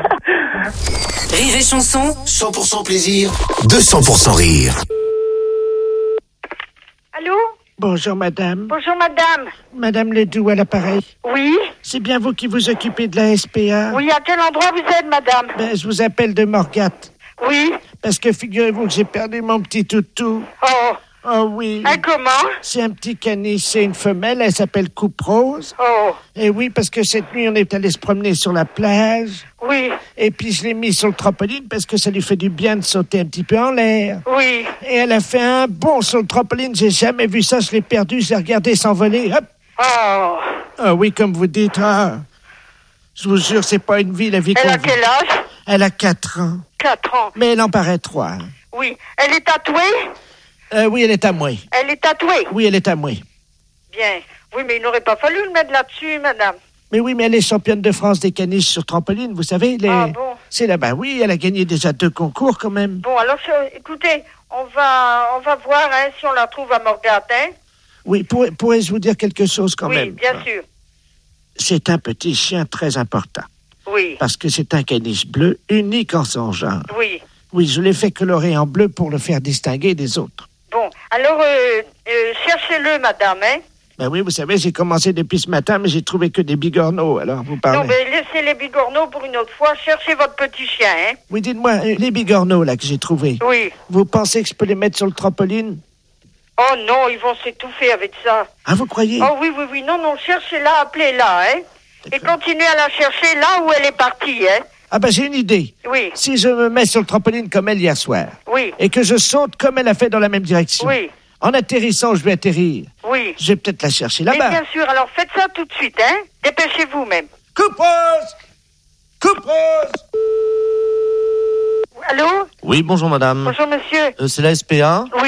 Rire et chanson. 100% plaisir, 200% rire. Allô? Bonjour, madame. Bonjour, madame. Madame Ledoux à l'appareil. Oui? C'est bien vous qui vous occupez de la SPA? Oui, à quel endroit vous êtes, madame? Ben, je vous appelle de Morgat. Oui? Parce que figurez-vous que j'ai perdu mon petit toutou. Oh. Oh oui. Comment? C'est un petit caniche, c'est une femelle, elle s'appelle Coupe Rose. Oh. Et oui, parce que cette nuit, on est allé se promener sur la plage. Oui. Et puis, je l'ai mis sur le trampoline parce que ça lui fait du bien de sauter un petit peu en l'air. Oui. Et elle a fait un bond sur le trampoline, j'ai jamais vu ça, je l'ai perdu, je l'ai regardé s'envoler, hop. Oh. Ah oui, comme vous dites, je vous jure, c'est pas une vie, la vie qu'on Elle a vit. quel âge? Elle a 4 ans. 4 ans. Mais elle en paraît 3. Oui. Elle est tatouée? Oui, elle est à moi. Elle est tatouée? Oui, elle est à moi. Bien. Oui, mais il n'aurait pas fallu le mettre là-dessus, madame. Mais oui, mais elle est championne de France des caniches sur trampoline, vous savez. Ah bon? C'est là-bas, oui, elle a gagné déjà 2 concours quand même. Bon, alors, écoutez, on va voir hein, si on la trouve à Morgat, hein? Oui, pourrais-je vous dire quelque chose quand même? Oui, bien sûr. C'est un petit chien très important. Oui. Parce que c'est un caniche bleu unique en son genre. Oui. Oui, je l'ai fait colorer en bleu pour le faire distinguer des autres. Bon, alors, cherchez-le, madame, hein? Ben oui, vous savez, j'ai commencé depuis ce matin, mais j'ai trouvé que des bigorneaux, alors vous parlez. Non, mais laissez les bigorneaux pour une autre fois. Cherchez votre petit chien, hein? Oui, dites-moi, les bigorneaux, là, que j'ai trouvés. Oui. Vous pensez que je peux les mettre sur le trampoline? Oh non, ils vont s'étouffer avec ça. Ah, vous croyez? Oh oui. Non, cherchez-la, appelez-la, hein? Et continuez à la chercher là où elle est partie, hein? Ah ben, j'ai une idée. Oui. Si je me mets sur le trampoline comme elle hier soir. Oui. Et que je saute comme elle a fait dans la même direction. Oui. En atterrissant, je vais atterrir. Oui. Je vais peut-être la chercher Mais là-bas. bien sûr, alors faites ça tout de suite, hein? Dépêchez-vous même. Coupe-rose! Allô? Oui, bonjour madame. Bonjour monsieur. C'est la SPA? Oui.